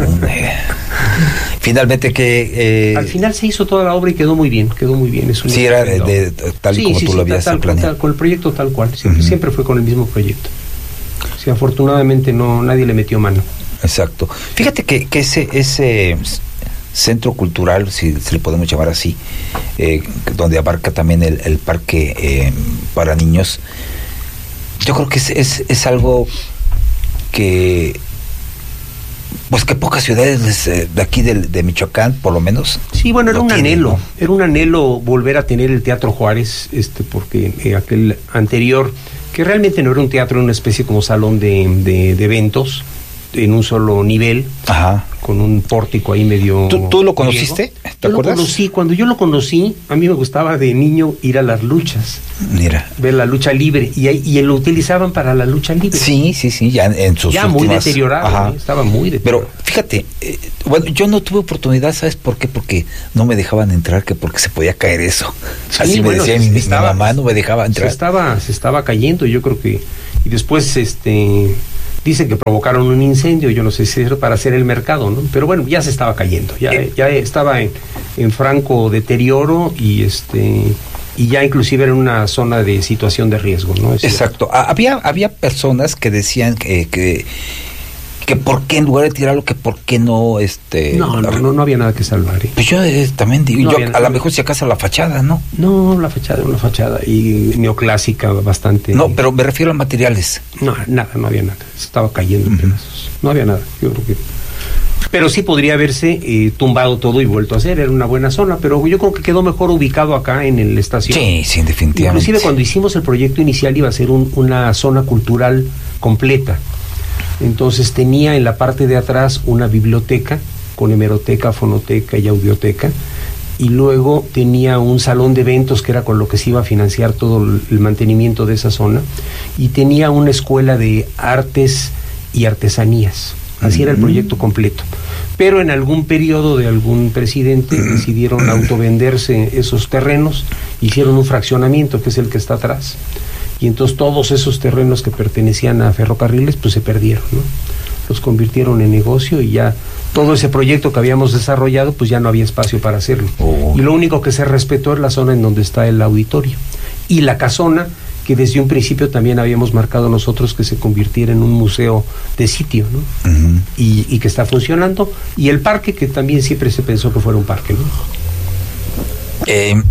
finalmente que... Eh... Al final se hizo toda la obra y quedó muy bien, quedó muy bien. Es un sí, era de, de, tal y sí, como sí, tú sí, lo habías tal, planeado. Tal, con el proyecto tal cual, siempre, uh-huh. siempre fue con el mismo proyecto. Sí, afortunadamente no, nadie le metió mano. Exacto. Fíjate que, que ese, ese centro cultural, si se le podemos llamar así, eh, donde abarca también el, el parque eh, para niños, yo creo que es, es, es algo que... Pues que pocas ciudades de aquí de, de Michoacán, por lo menos. Sí, bueno, era un tienen, anhelo, ¿no? Era un anhelo volver a tener el Teatro Juárez, este, porque eh, aquel anterior, que realmente no era un teatro, era una especie como salón de, de, de eventos, en un solo nivel. Ajá. Con un pórtico ahí medio... ¿Tú, tú lo conociste? ¿Te yo acuerdas? Lo conocí, cuando yo lo conocí, a mí me gustaba de niño ir a las luchas. Mira. Ver la lucha libre, y, y lo utilizaban para la lucha libre. Sí, sí, sí, ya en sus Ya últimas... muy deteriorado, ¿eh? Estaba muy deteriorado. Pero, fíjate, eh, bueno, yo no tuve oportunidad, ¿sabes por qué? Porque no me dejaban entrar, que porque se podía caer eso. Sí, Así bueno, me decía mi, estaba, mi mamá, no me dejaba entrar. Se estaba, se estaba cayendo, yo creo que... Y después, este... Dicen que provocaron un incendio, yo no sé si era para hacer el mercado, ¿no? Pero bueno, ya se estaba cayendo, ya, eh. ya estaba en, en franco deterioro y este y ya inclusive era una zona de situación de riesgo, ¿no? Es Exacto. Cierto. Había había personas que decían que, que que por qué en lugar de tirarlo, que por qué no este no no no, no había nada que salvar, ¿eh? Pues yo eh, también digo, no yo, había, a lo mejor si acaso la fachada, ¿no? No, la fachada era una fachada y neoclásica bastante. No, pero me refiero a materiales. No, nada, no había nada. Se estaba cayendo en uh-huh. pedazos. No había nada. Yo creo que pero sí podría haberse eh, tumbado todo y vuelto a hacer, era una buena zona, pero yo creo que quedó mejor ubicado acá en el estación. Sí, sí, definitivamente. Inclusive cuando hicimos el proyecto inicial iba a ser un, una zona cultural completa. Entonces tenía en la parte de atrás una biblioteca con hemeroteca, fonoteca y audioteca, y luego tenía un salón de eventos que era con lo que se iba a financiar todo el mantenimiento de esa zona, y tenía una escuela de artes y artesanías. Así era el proyecto completo. Pero en algún periodo de algún presidente decidieron autovenderse esos terrenos, hicieron un fraccionamiento que es el que está atrás. Y entonces todos esos terrenos que pertenecían a ferrocarriles pues se perdieron, ¿no? Los convirtieron en negocio y ya todo ese proyecto que habíamos desarrollado pues ya no había espacio para hacerlo. Oh. Y lo único que se respetó es la zona en donde está el auditorio. Y la casona, que desde un principio también habíamos marcado nosotros que se convirtiera en un museo de sitio, ¿no? Uh-huh. y, y que está funcionando. Y el parque, que también siempre se pensó que fuera un parque, ¿no? Eh...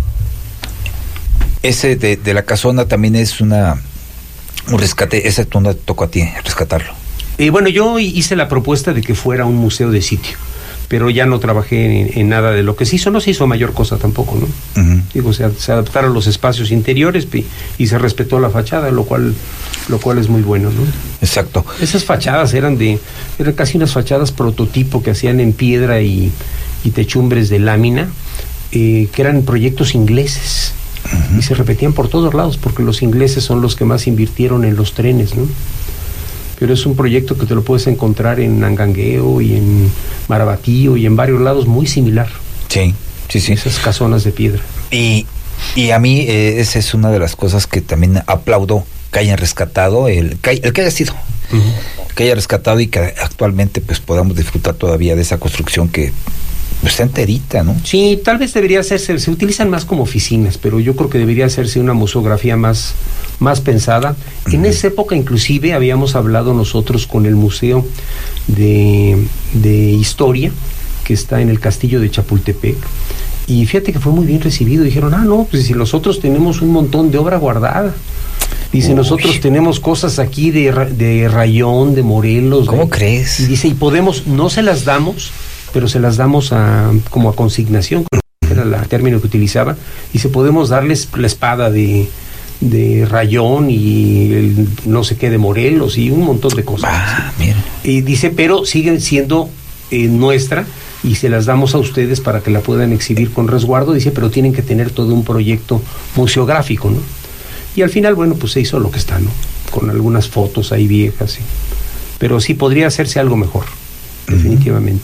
Ese de, de la casona también es una un rescate, ese tú no te tocó a ti rescatarlo. Eh, bueno, yo hice la propuesta de que fuera un museo de sitio, pero ya no trabajé en, en nada de lo que se hizo, no se hizo mayor cosa tampoco, ¿no? Uh-huh. Digo, se, se adaptaron los espacios interiores y, y se respetó la fachada, lo cual lo cual es muy bueno, ¿no? Exacto. Esas fachadas eran de eran casi unas fachadas prototipo que hacían en piedra y, y techumbres de lámina, eh, que eran proyectos ingleses. Uh-huh. Y se repetían por todos lados porque los ingleses son los que más invirtieron en los trenes, ¿no? pero es un proyecto que te lo puedes encontrar en Angangueo y en Marabatío y en varios lados muy similar. Sí, sí, sí. Esas casonas de piedra. Y, y a mí eh, esa es una de las cosas que también aplaudo, que hayan rescatado, el que, el que haya sido, uh-huh. que haya rescatado y que actualmente pues podamos disfrutar todavía de esa construcción que pues, está enterita, ¿no? Sí, tal vez debería hacerse, se utilizan más como oficinas, pero yo creo que debería hacerse una museografía más, más pensada. Uh-huh. En esa época inclusive habíamos hablado nosotros con el Museo de, de Historia, que está en el Castillo de Chapultepec, y fíjate que fue muy bien recibido. Dijeron, ah, no, pues si nosotros tenemos un montón de obra guardada. Dice, Uy. nosotros tenemos cosas aquí de, de Rayón, de Morelos. ¿Cómo de, crees? Y dice, y podemos, no se las damos, pero se las damos a como a consignación, era el término que utilizaba. Dice, podemos darles la espada de, de Rayón y el no sé qué de Morelos y un montón de cosas. Ah, mira. Y dice, pero siguen siendo eh, nuestra, y se las damos a ustedes para que la puedan exhibir con resguardo. Dice, pero tienen que tener todo un proyecto museográfico, ¿no? Y al final, bueno, pues se hizo lo que está, ¿no? Con algunas fotos ahí viejas, ¿sí? Pero sí podría hacerse algo mejor, uh-huh. definitivamente.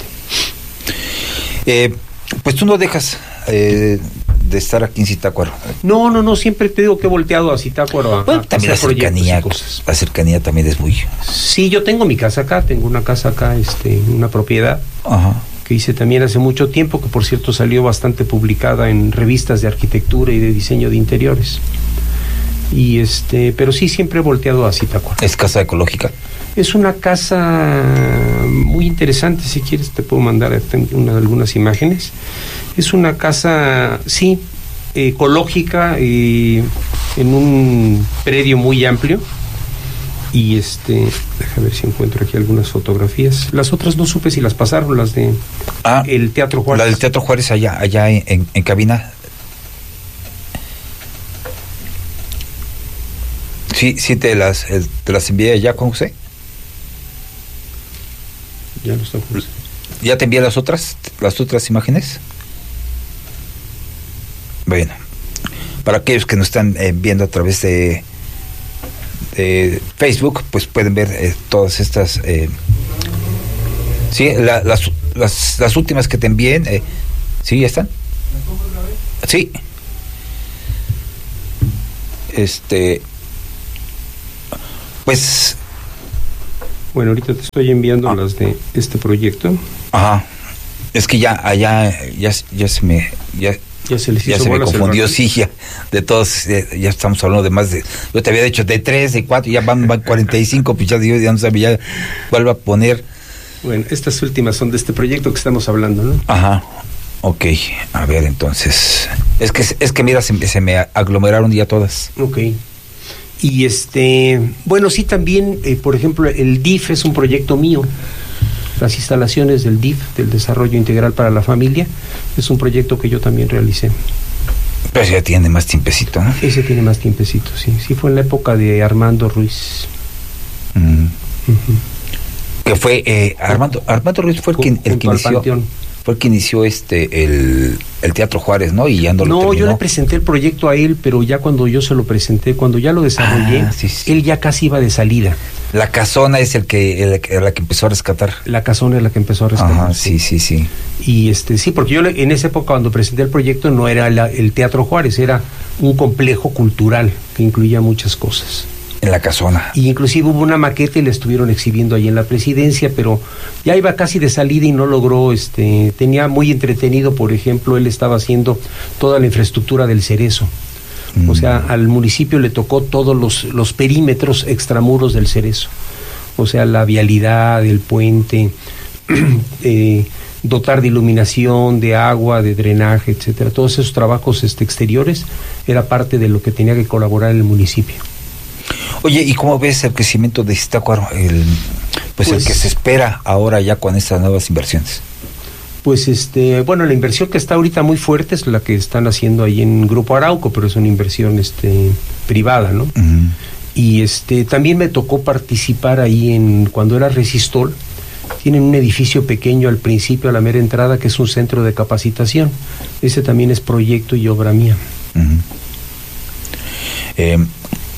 Eh, pues tú no dejas eh, de estar aquí en Zitácuaro. No, no, no, siempre te digo que he volteado a Zitácuaro. A, bueno, a también la cercanía, la cercanía también es muy... Sí, yo tengo mi casa acá, tengo una casa acá, este, una propiedad. Ajá. Que hice también hace mucho tiempo, que por cierto salió bastante publicada en revistas de arquitectura y de diseño de interiores. Y este, pero sí, siempre he volteado a Zitácuaro. ¿Es casa ecológica? Es una casa muy interesante, si quieres te puedo mandar una, algunas imágenes. Es una casa, sí, ecológica, eh, en un predio muy amplio. Y este, déjame ver si encuentro aquí algunas fotografías. Las otras no supe si las pasaron, las de ah, el Teatro Juárez. La del Teatro Juárez allá, allá en, en, en cabina. Sí, sí te las, te las envié allá con José. Ya no está José. ¿Ya te envié las otras, las otras imágenes? Bueno, para aquellos que nos están eh, viendo a través de de Facebook, pues pueden ver eh, todas estas eh, sí, la, las, las las últimas que te envíen, eh, sí, ya están. Sí. Este pues bueno, ahorita te estoy enviando ah. las de este proyecto. Ajá. Es que ya allá ya, ya se me ya Ya se les hizo ya se me confundió, sí, ya de todos, ya, ya estamos hablando de más de, yo te había dicho de tres, de cuatro, ya van, van cuarenta y cinco, pues ya, ya no sabía, ya vuelvo a poner. Bueno, estas últimas son de este proyecto que estamos hablando, ¿no? Ajá, ok, a ver entonces, es que, es que mira, se, se me aglomeraron ya todas. Ok, y este, bueno, sí también, eh, por ejemplo, el D I F es un proyecto mío. Las instalaciones del D I F, del Desarrollo Integral para la Familia, es un proyecto que yo también realicé. Pero ya tiene más tiempecito, ¿no? Ese tiene más tiempecito, sí. Sí, fue en la época de Armando Ruiz. Mm. Uh-huh. Que fue, eh, Armando, Armando Ruiz fue el que, el que inició... Fue el que inició este el, el Teatro Juárez, ¿no? Y ya no lo No, terminó. Yo le presenté el proyecto a él, pero ya cuando yo se lo presenté, cuando ya lo desarrollé, ah, sí, sí. él ya casi iba de salida. La casona es el que el, la que empezó a rescatar. La casona es la que empezó a rescatar. Ajá, sí, sí, sí. Y este sí, porque yo le, en esa época cuando presenté el proyecto no era la, el Teatro Juárez, era un complejo cultural que incluía muchas cosas. En la casona. Y inclusive hubo una maqueta y la estuvieron exhibiendo ahí en la Presidencia, pero ya iba casi de salida y no logró, este, tenía muy entretenido, por ejemplo, él estaba haciendo toda la infraestructura del Cerezo. Mm. O sea, al municipio le tocó todos los, los perímetros extramuros del Cerezo. O sea, la vialidad, el puente, eh, dotar de iluminación, de agua, de drenaje, etcétera. Todos esos trabajos este, exteriores era parte de lo que tenía que colaborar el municipio. Oye, ¿y cómo ves el crecimiento de Zitácuaro, el, pues, pues el que se espera ahora ya con estas nuevas inversiones? Pues este, bueno, la inversión que está ahorita muy fuerte es la que están haciendo ahí en Grupo Arauco, pero es una inversión este privada, ¿no? Uh-huh. Y este también me tocó participar ahí en cuando era Resistol. Tienen un edificio pequeño al principio, a la mera entrada, que es un centro de capacitación. Ese también es proyecto y obra mía. Uh-huh. Eh,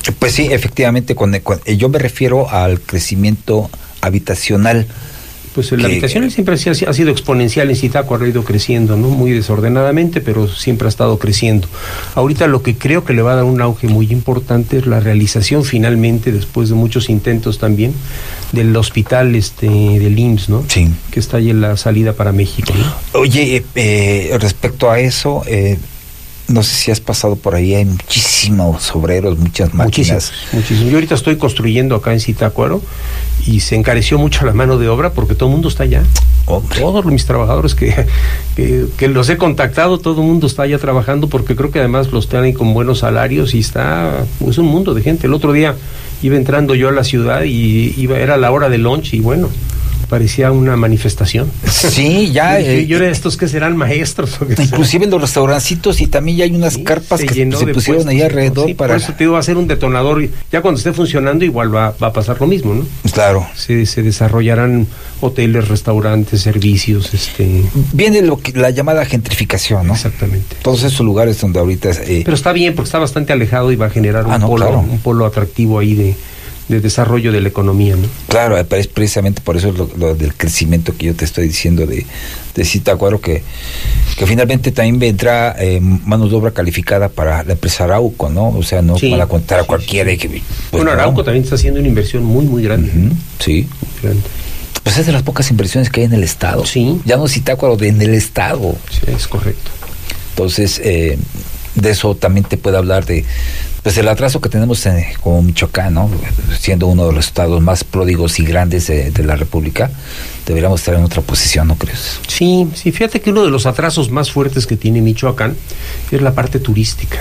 Pues sí, efectivamente, cuando, cuando, yo me refiero al crecimiento habitacional. Pues la habitación siempre ha, ha sido exponencial en Zitácuaro, ha ido creciendo, ¿no? Muy desordenadamente, pero siempre ha estado creciendo. Ahorita lo que creo que le va a dar un auge muy importante es la realización finalmente, después de muchos intentos también, del hospital este del I M S S, ¿no? Sí. Que está ahí en la salida para México, ¿no? Oye, eh, respecto a eso, eh, no sé si has pasado por ahí, hay muchísimos obreros, muchas máquinas. Muchísimos, muchísimos. Yo ahorita estoy construyendo acá en Zitácuaro y se encareció mucho la mano de obra porque todo el mundo está allá. Hombre. Todos mis trabajadores que, que, que los he contactado, todo el mundo está allá trabajando porque creo que además los tienen con buenos salarios y está, es un mundo de gente. El otro día iba entrando yo a la ciudad y iba, era la hora de lunch y bueno, parecía una manifestación. Sí, ya. Yo, eh, yo era de estos que serán maestros. Inclusive en los restaurancitos y también ya hay unas sí, carpas que se, se pusieron puestos, ahí alrededor. Sí, para... Por eso te digo, va a ser un detonador. Ya cuando esté funcionando igual va, va a pasar lo mismo, ¿no? Claro. Se, se desarrollarán hoteles, restaurantes, servicios. este Viene lo que, la llamada gentrificación, ¿no? Exactamente. Todos esos lugares donde ahorita... Eh... Pero está bien porque está bastante alejado y va a generar un, ah, no, polo, claro. un polo atractivo ahí de... de desarrollo de la economía, ¿no? Claro, es precisamente por eso lo, lo del crecimiento que yo te estoy diciendo de, de Zitácuaro, que, que finalmente también vendrá eh, mano de obra calificada para la empresa Arauco, ¿no? O sea, no sí, para contar a sí, cualquiera. Sí. Que, pues, bueno, Arauco no. también está haciendo una inversión muy, muy grande. Uh-huh, sí. Muy grande. Pues es de las pocas inversiones que hay en el Estado. Sí. Ya no Zitácuaro, de, en el Estado. Sí, es correcto. Entonces, eh, de eso también te puede hablar de pues el atraso que tenemos en, como Michoacán, ¿no? Siendo uno de los estados más pródigos y grandes de, de la República, deberíamos estar en otra posición, ¿no crees? Sí, sí, fíjate que uno de los atrasos más fuertes que tiene Michoacán es la parte turística.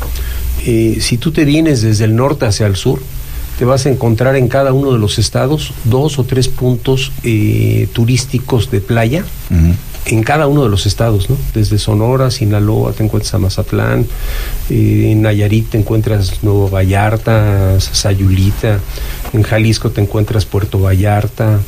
Eh, si tú te vienes desde el norte hacia el sur, te vas a encontrar en cada uno de los estados dos o tres puntos eh, turísticos de playa, uh-huh. en cada uno de los estados, ¿no? Desde Sonora, Sinaloa, te encuentras a Mazatlán, eh, en Nayarit te encuentras Nuevo Vallarta, Sayulita, en Jalisco te encuentras Puerto Vallarta,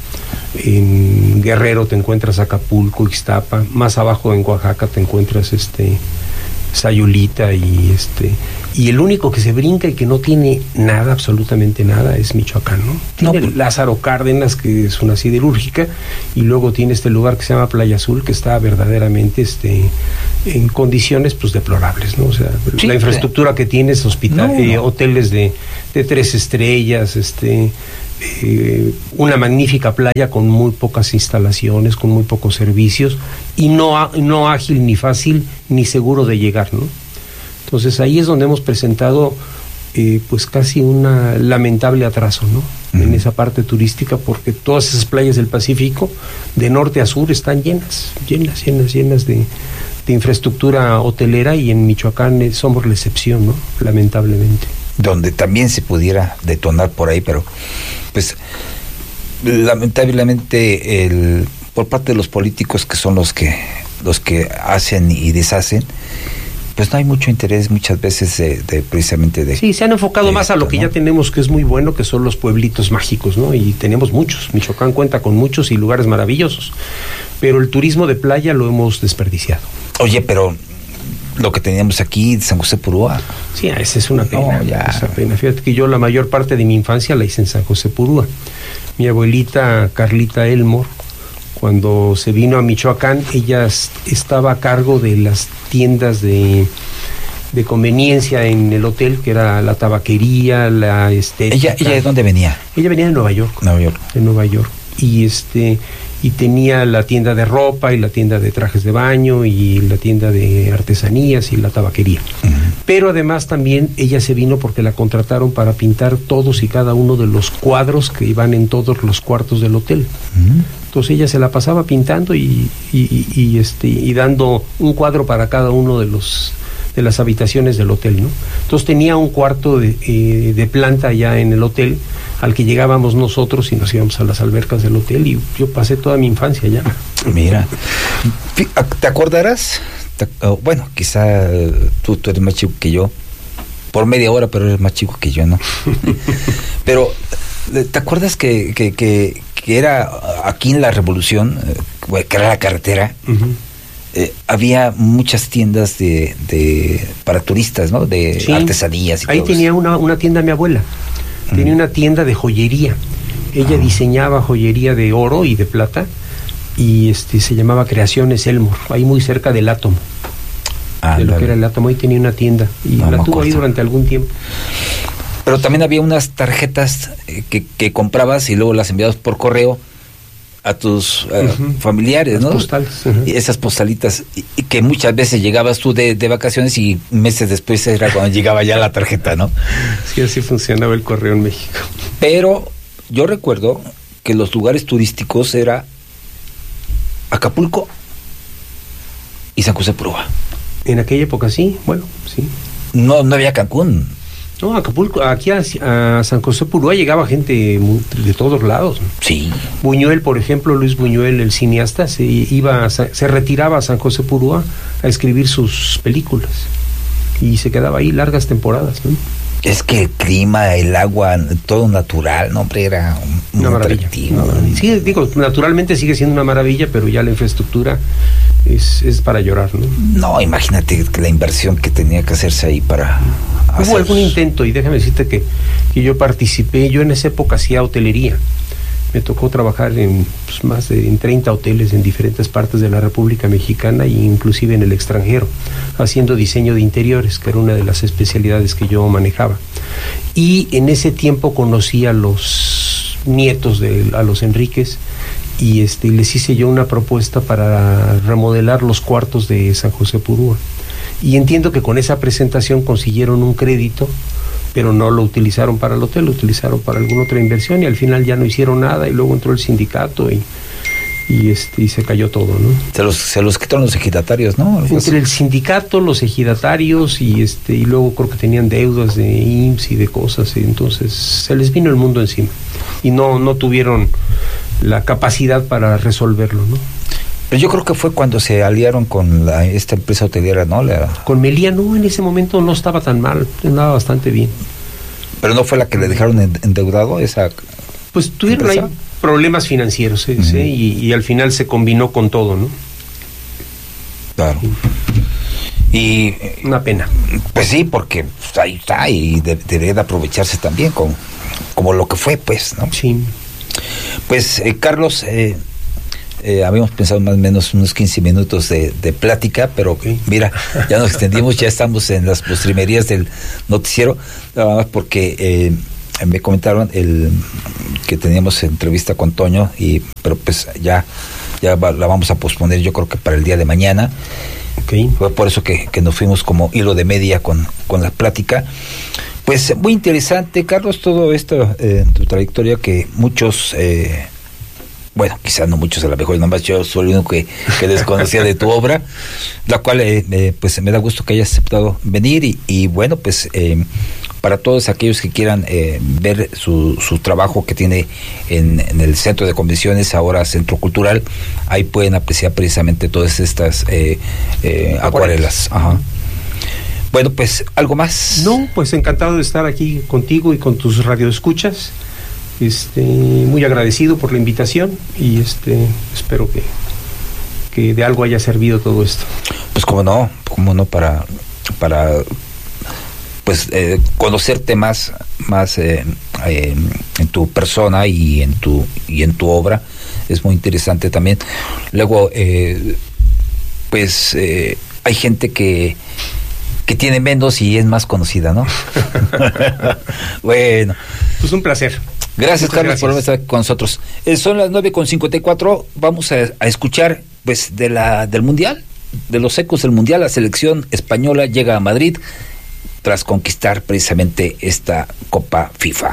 en Guerrero te encuentras Acapulco, Ixtapa, más abajo en Oaxaca te encuentras este Sayulita y este y el único que se brinca y que no tiene nada, absolutamente nada, es Michoacán, ¿no? Tiene no, Lázaro Cárdenas, que es una siderúrgica, y luego tiene este lugar que se llama Playa Azul, que está verdaderamente este en condiciones pues deplorables, ¿no? O sea, sí, la infraestructura que tiene es hospital, no, eh, no. hoteles de, de tres estrellas, este Eh, una magnífica playa con muy pocas instalaciones, con muy pocos servicios y no, no ágil ni fácil ni seguro de llegar, ¿no? Entonces ahí es donde hemos presentado eh, pues casi un lamentable atraso, ¿no? Uh-huh. En esa parte turística, porque todas esas playas del Pacífico de norte a sur están llenas, llenas, llenas, llenas de, de infraestructura hotelera, y en Michoacán eh, somos la excepción, ¿no? Lamentablemente. Donde también se pudiera detonar por ahí, pero pues lamentablemente el por parte de los políticos, que son los que los que hacen y deshacen, pues no hay mucho interés muchas veces de, de precisamente de... Sí, se han enfocado de más esto, a lo que ¿no? ya tenemos, que es muy bueno, que son los pueblitos mágicos, ¿no? Y tenemos muchos, Michoacán cuenta con muchos y lugares maravillosos, pero el turismo de playa lo hemos desperdiciado. Oye, pero lo que teníamos aquí, San José Purúa. Sí, esa es una pena, no, ya. esa pena. Fíjate que yo la mayor parte de mi infancia la hice en San José Purúa. Mi abuelita Carlita Elmore, cuando se vino a Michoacán, ella estaba a cargo de las tiendas de, de conveniencia en el hotel, que era la tabaquería, la estética. ¿Ella, ella de dónde venía? Ella venía de Nueva York. Nueva York. De Nueva York. Y este... y tenía la tienda de ropa y la tienda de trajes de baño y la tienda de artesanías y la tabaquería. Uh-huh. Pero además también ella se vino porque la contrataron para pintar todos y cada uno de los cuadros que iban en todos los cuartos del hotel. Uh-huh. Entonces ella se la pasaba pintando y, y, y, y este y dando un cuadro para cada uno de los de las habitaciones del hotel, ¿no? Entonces tenía un cuarto de, eh, de planta allá en el hotel, al que llegábamos nosotros y nos íbamos a las albercas del hotel, y yo pasé toda mi infancia allá. Mira, ¿te acordarás? Te, oh, bueno, quizá tú, tú eres más chico que yo, por media hora, pero eres más chico que yo, ¿no? Pero, ¿te acuerdas que, que, que, que era aquí en la Revolución, que era la carretera? Uh-huh. eh, había muchas tiendas de, de para turistas, ¿no? De sí, artesanías y ahí todo tenía eso. Una, una tienda mi abuela, uh-huh. tenía una tienda de joyería. Ella uh-huh. diseñaba joyería de oro y de plata, y este se llamaba Creaciones Elmore, ahí muy cerca del Átomo. Ah, de lo que era el Átomo, ahí tenía una tienda, y no, la tuvo ahí durante algún tiempo. Pero también había unas tarjetas eh, que, que comprabas y luego las enviabas por correo a tus uh, uh-huh. familiares, las ¿no? postales. Uh-huh. Y esas postalitas, y, y que muchas veces llegabas tú de, de vacaciones y meses después era cuando llegaba ya la tarjeta, ¿no? Sí, así funcionaba el correo en México. Pero yo recuerdo que los lugares turísticos era Acapulco y San José Purúa. En aquella época sí, bueno, sí. No, no había Cancún. No, Acapulco, aquí a, a San José Purúa llegaba gente muy, de todos lados. Sí. Buñuel, por ejemplo, Luis Buñuel, el cineasta, se iba, a, se retiraba a San José Purúa a escribir sus películas y se quedaba ahí largas temporadas, ¿no? Es que el clima, el agua, todo natural, no, hombre, era un, una, maravilla, una maravilla. Sí, digo, naturalmente sigue siendo una maravilla, pero ya la infraestructura es, es para llorar, ¿no? No, imagínate la inversión que tenía que hacerse ahí para Hubo hacer... algún intento, y déjame decirte que, que yo participé, yo en esa época hacía hotelería. Me tocó trabajar en pues, más de en treinta hoteles en diferentes partes de la República Mexicana e inclusive en el extranjero, haciendo diseño de interiores, que era una de las especialidades que yo manejaba. Y en ese tiempo conocí a los nietos de a los Enríquez, y este les hice yo una propuesta para remodelar los cuartos de San José Purúa. Y entiendo que con esa presentación consiguieron un crédito, pero no lo utilizaron para el hotel, lo utilizaron para alguna otra inversión, y al final ya no hicieron nada, y luego entró el sindicato y, y este y se cayó todo, ¿no? Se los, se los quitaron los ejidatarios, ¿no? Entre el sindicato, los ejidatarios, y este y luego creo que tenían deudas de I M S S y de cosas, y entonces se les vino el mundo encima, y no, no tuvieron la capacidad para resolverlo, ¿no? Pero yo creo que fue cuando se aliaron con la, esta empresa hotelera, ¿no? La... Con Meliá, no, en ese momento no estaba tan mal, andaba bastante bien. ¿Pero no fue la que le dejaron endeudado esa? Pues tuvieron empresa? Ahí problemas financieros, ¿sí? Uh-huh. ¿sí? Y, y al final se combinó con todo, ¿no? Claro. Y... Una pena. Pues sí, porque pues, ahí está, y de, debería de aprovecharse también con, como lo que fue, pues, ¿no? Sí. Pues, eh, Carlos... Eh, Eh, habíamos pensado más o menos unos quince minutos de, de plática, pero okay. Mira, ya nos extendimos, ya estamos en las postrimerías del noticiero, nada más porque eh, me comentaron el que teníamos entrevista con Toño, y pero pues ya ya va, la vamos a posponer, yo creo que para el día de mañana. Okay. Fue por eso que, que nos fuimos como hilo de media con, con la plática. Pues muy interesante, Carlos, todo esto, eh, tu trayectoria que muchos... Eh, bueno, quizás no muchos, a lo mejor nomás yo soy el único que, que desconocía de tu obra, la cual eh, eh, pues me da gusto que hayas aceptado venir, y, y bueno, pues eh, para todos aquellos que quieran eh, ver su, su trabajo que tiene en, en el Centro de Convenciones, ahora Centro Cultural, ahí pueden apreciar precisamente todas estas eh, eh, acuarelas. Ajá. Bueno, pues, ¿algo más? No, pues encantado de estar aquí contigo y con tus radioescuchas. Este, muy agradecido por la invitación, y este espero que, que de algo haya servido todo esto. Pues cómo no, cómo no, para para pues eh, conocerte más más eh, eh, en tu persona y en tu y en tu obra es muy interesante también. Luego eh, pues eh, hay gente que que tiene menos y es más conocida, ¿no? Bueno, pues un placer. Gracias, Muchas Carlos, gracias. por estar con nosotros. Eh, son las nueve con cincuenta y cuatro. Vamos a, a escuchar, pues, de la del Mundial, de los ecos del Mundial. La selección española llega a Madrid tras conquistar precisamente esta Copa FIFA.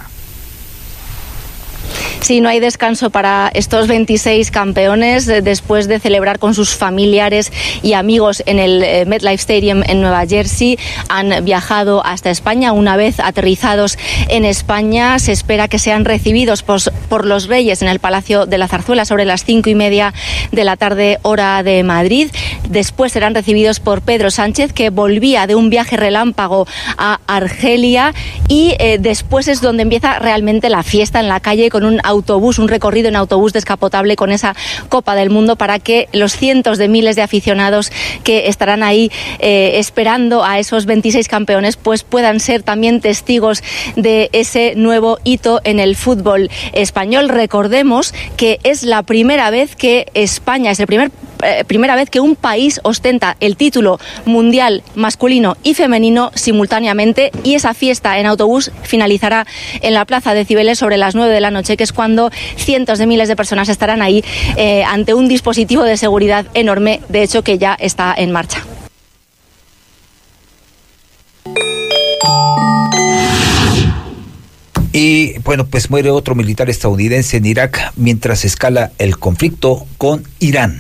Sí, no hay descanso para estos veintiséis campeones después de celebrar con sus familiares y amigos en el MetLife Stadium en Nueva Jersey. Han viajado hasta España. Una vez aterrizados en España, se espera que sean recibidos por, por los Reyes en el Palacio de la Zarzuela sobre las cinco y media de la tarde, hora de Madrid. Después serán recibidos por Pedro Sánchez, que volvía de un viaje relámpago a Argelia, y eh, después es donde empieza realmente la fiesta en la calle, con un autobús, un recorrido en autobús descapotable con esa Copa del Mundo, para que los cientos de miles de aficionados que estarán ahí eh, esperando a esos veintiséis campeones pues puedan ser también testigos de ese nuevo hito en el fútbol español. Recordemos que es la primera vez que España, es el primer eh, primera vez que un país ostenta el título mundial masculino y femenino simultáneamente, y esa fiesta en autobús finalizará en la Plaza de Cibeles sobre las nueve de la noche, que es cuando cientos de miles de personas estarán ahí eh, ante un dispositivo de seguridad enorme, de hecho que ya está en marcha. Y bueno, pues muere otro militar estadounidense en Irak mientras escala el conflicto con Irán.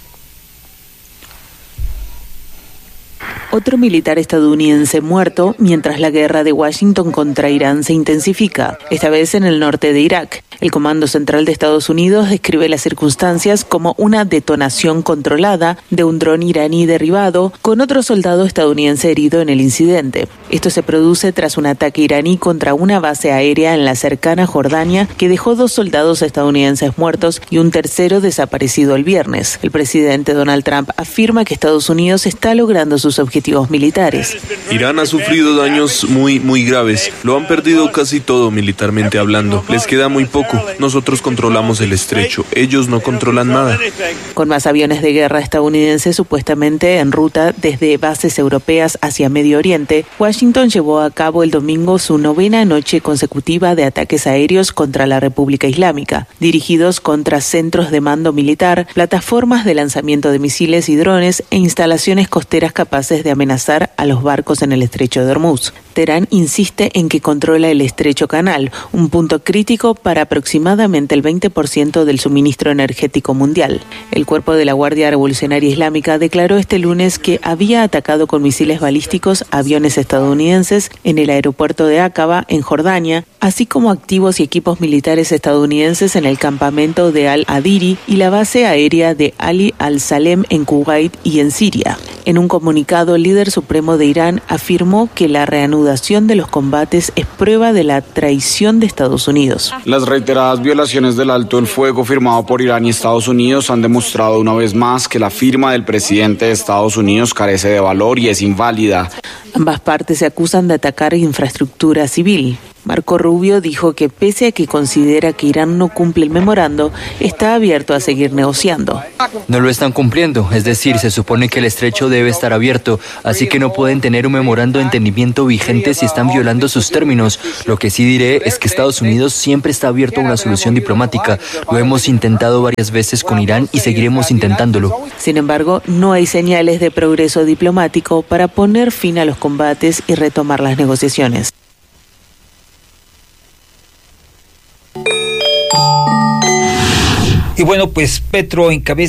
Otro militar estadounidense muerto mientras la guerra de Washington contra Irán se intensifica, esta vez en el norte de Irak. El Comando Central de Estados Unidos describe las circunstancias como una detonación controlada de un dron iraní derribado, con otro soldado estadounidense herido en el incidente. Esto se produce tras un ataque iraní contra una base aérea en la cercana Jordania que dejó dos soldados estadounidenses muertos y un tercero desaparecido el viernes. El presidente Donald Trump afirma que Estados Unidos está logrando sus objetivos militares. Irán ha sufrido daños muy, muy graves. Lo han perdido casi todo militarmente hablando. Les queda muy poco. Nosotros controlamos el estrecho. Ellos no controlan nada. Con más aviones de guerra estadounidenses supuestamente en ruta desde bases europeas hacia Medio Oriente, Washington llevó a cabo el domingo su novena noche consecutiva de ataques aéreos contra la República Islámica, dirigidos contra centros de mando militar, plataformas de lanzamiento de misiles y drones e instalaciones costeras capaces de amenazar a los barcos en el estrecho de Hormuz. Teherán insiste en que controla el estrecho canal, un punto crítico para aproximadamente el veinte por ciento del suministro energético mundial. El cuerpo de la Guardia Revolucionaria Islámica declaró este lunes que había atacado con misiles balísticos aviones estadounidenses en el aeropuerto de Aqaba, en Jordania, así como activos y equipos militares estadounidenses en el campamento de Al-Adiri y la base aérea de Ali al-Salem en Kuwait y en Siria. En un comunicado, el líder supremo de Irán afirmó que la reanudación de los combates es prueba de la traición de Estados Unidos. Las reiteradas violaciones del alto el fuego firmado por Irán y Estados Unidos han demostrado una vez más que la firma del presidente de Estados Unidos carece de valor y es inválida. Ambas partes se acusan de atacar infraestructura civil. Marco Rubio dijo que pese a que considera que Irán no cumple el memorando, está abierto a seguir negociando. No lo están cumpliendo, es decir, se supone que el estrecho debe estar abierto, así que no pueden tener un memorando de entendimiento vigente si están violando sus términos. Lo que sí diré es que Estados Unidos siempre está abierto a una solución diplomática. Lo hemos intentado varias veces con Irán y seguiremos intentándolo. Sin embargo, no hay señales de progreso diplomático para poner fin a los combates y retomar las negociaciones. Y bueno, pues Petro encabeza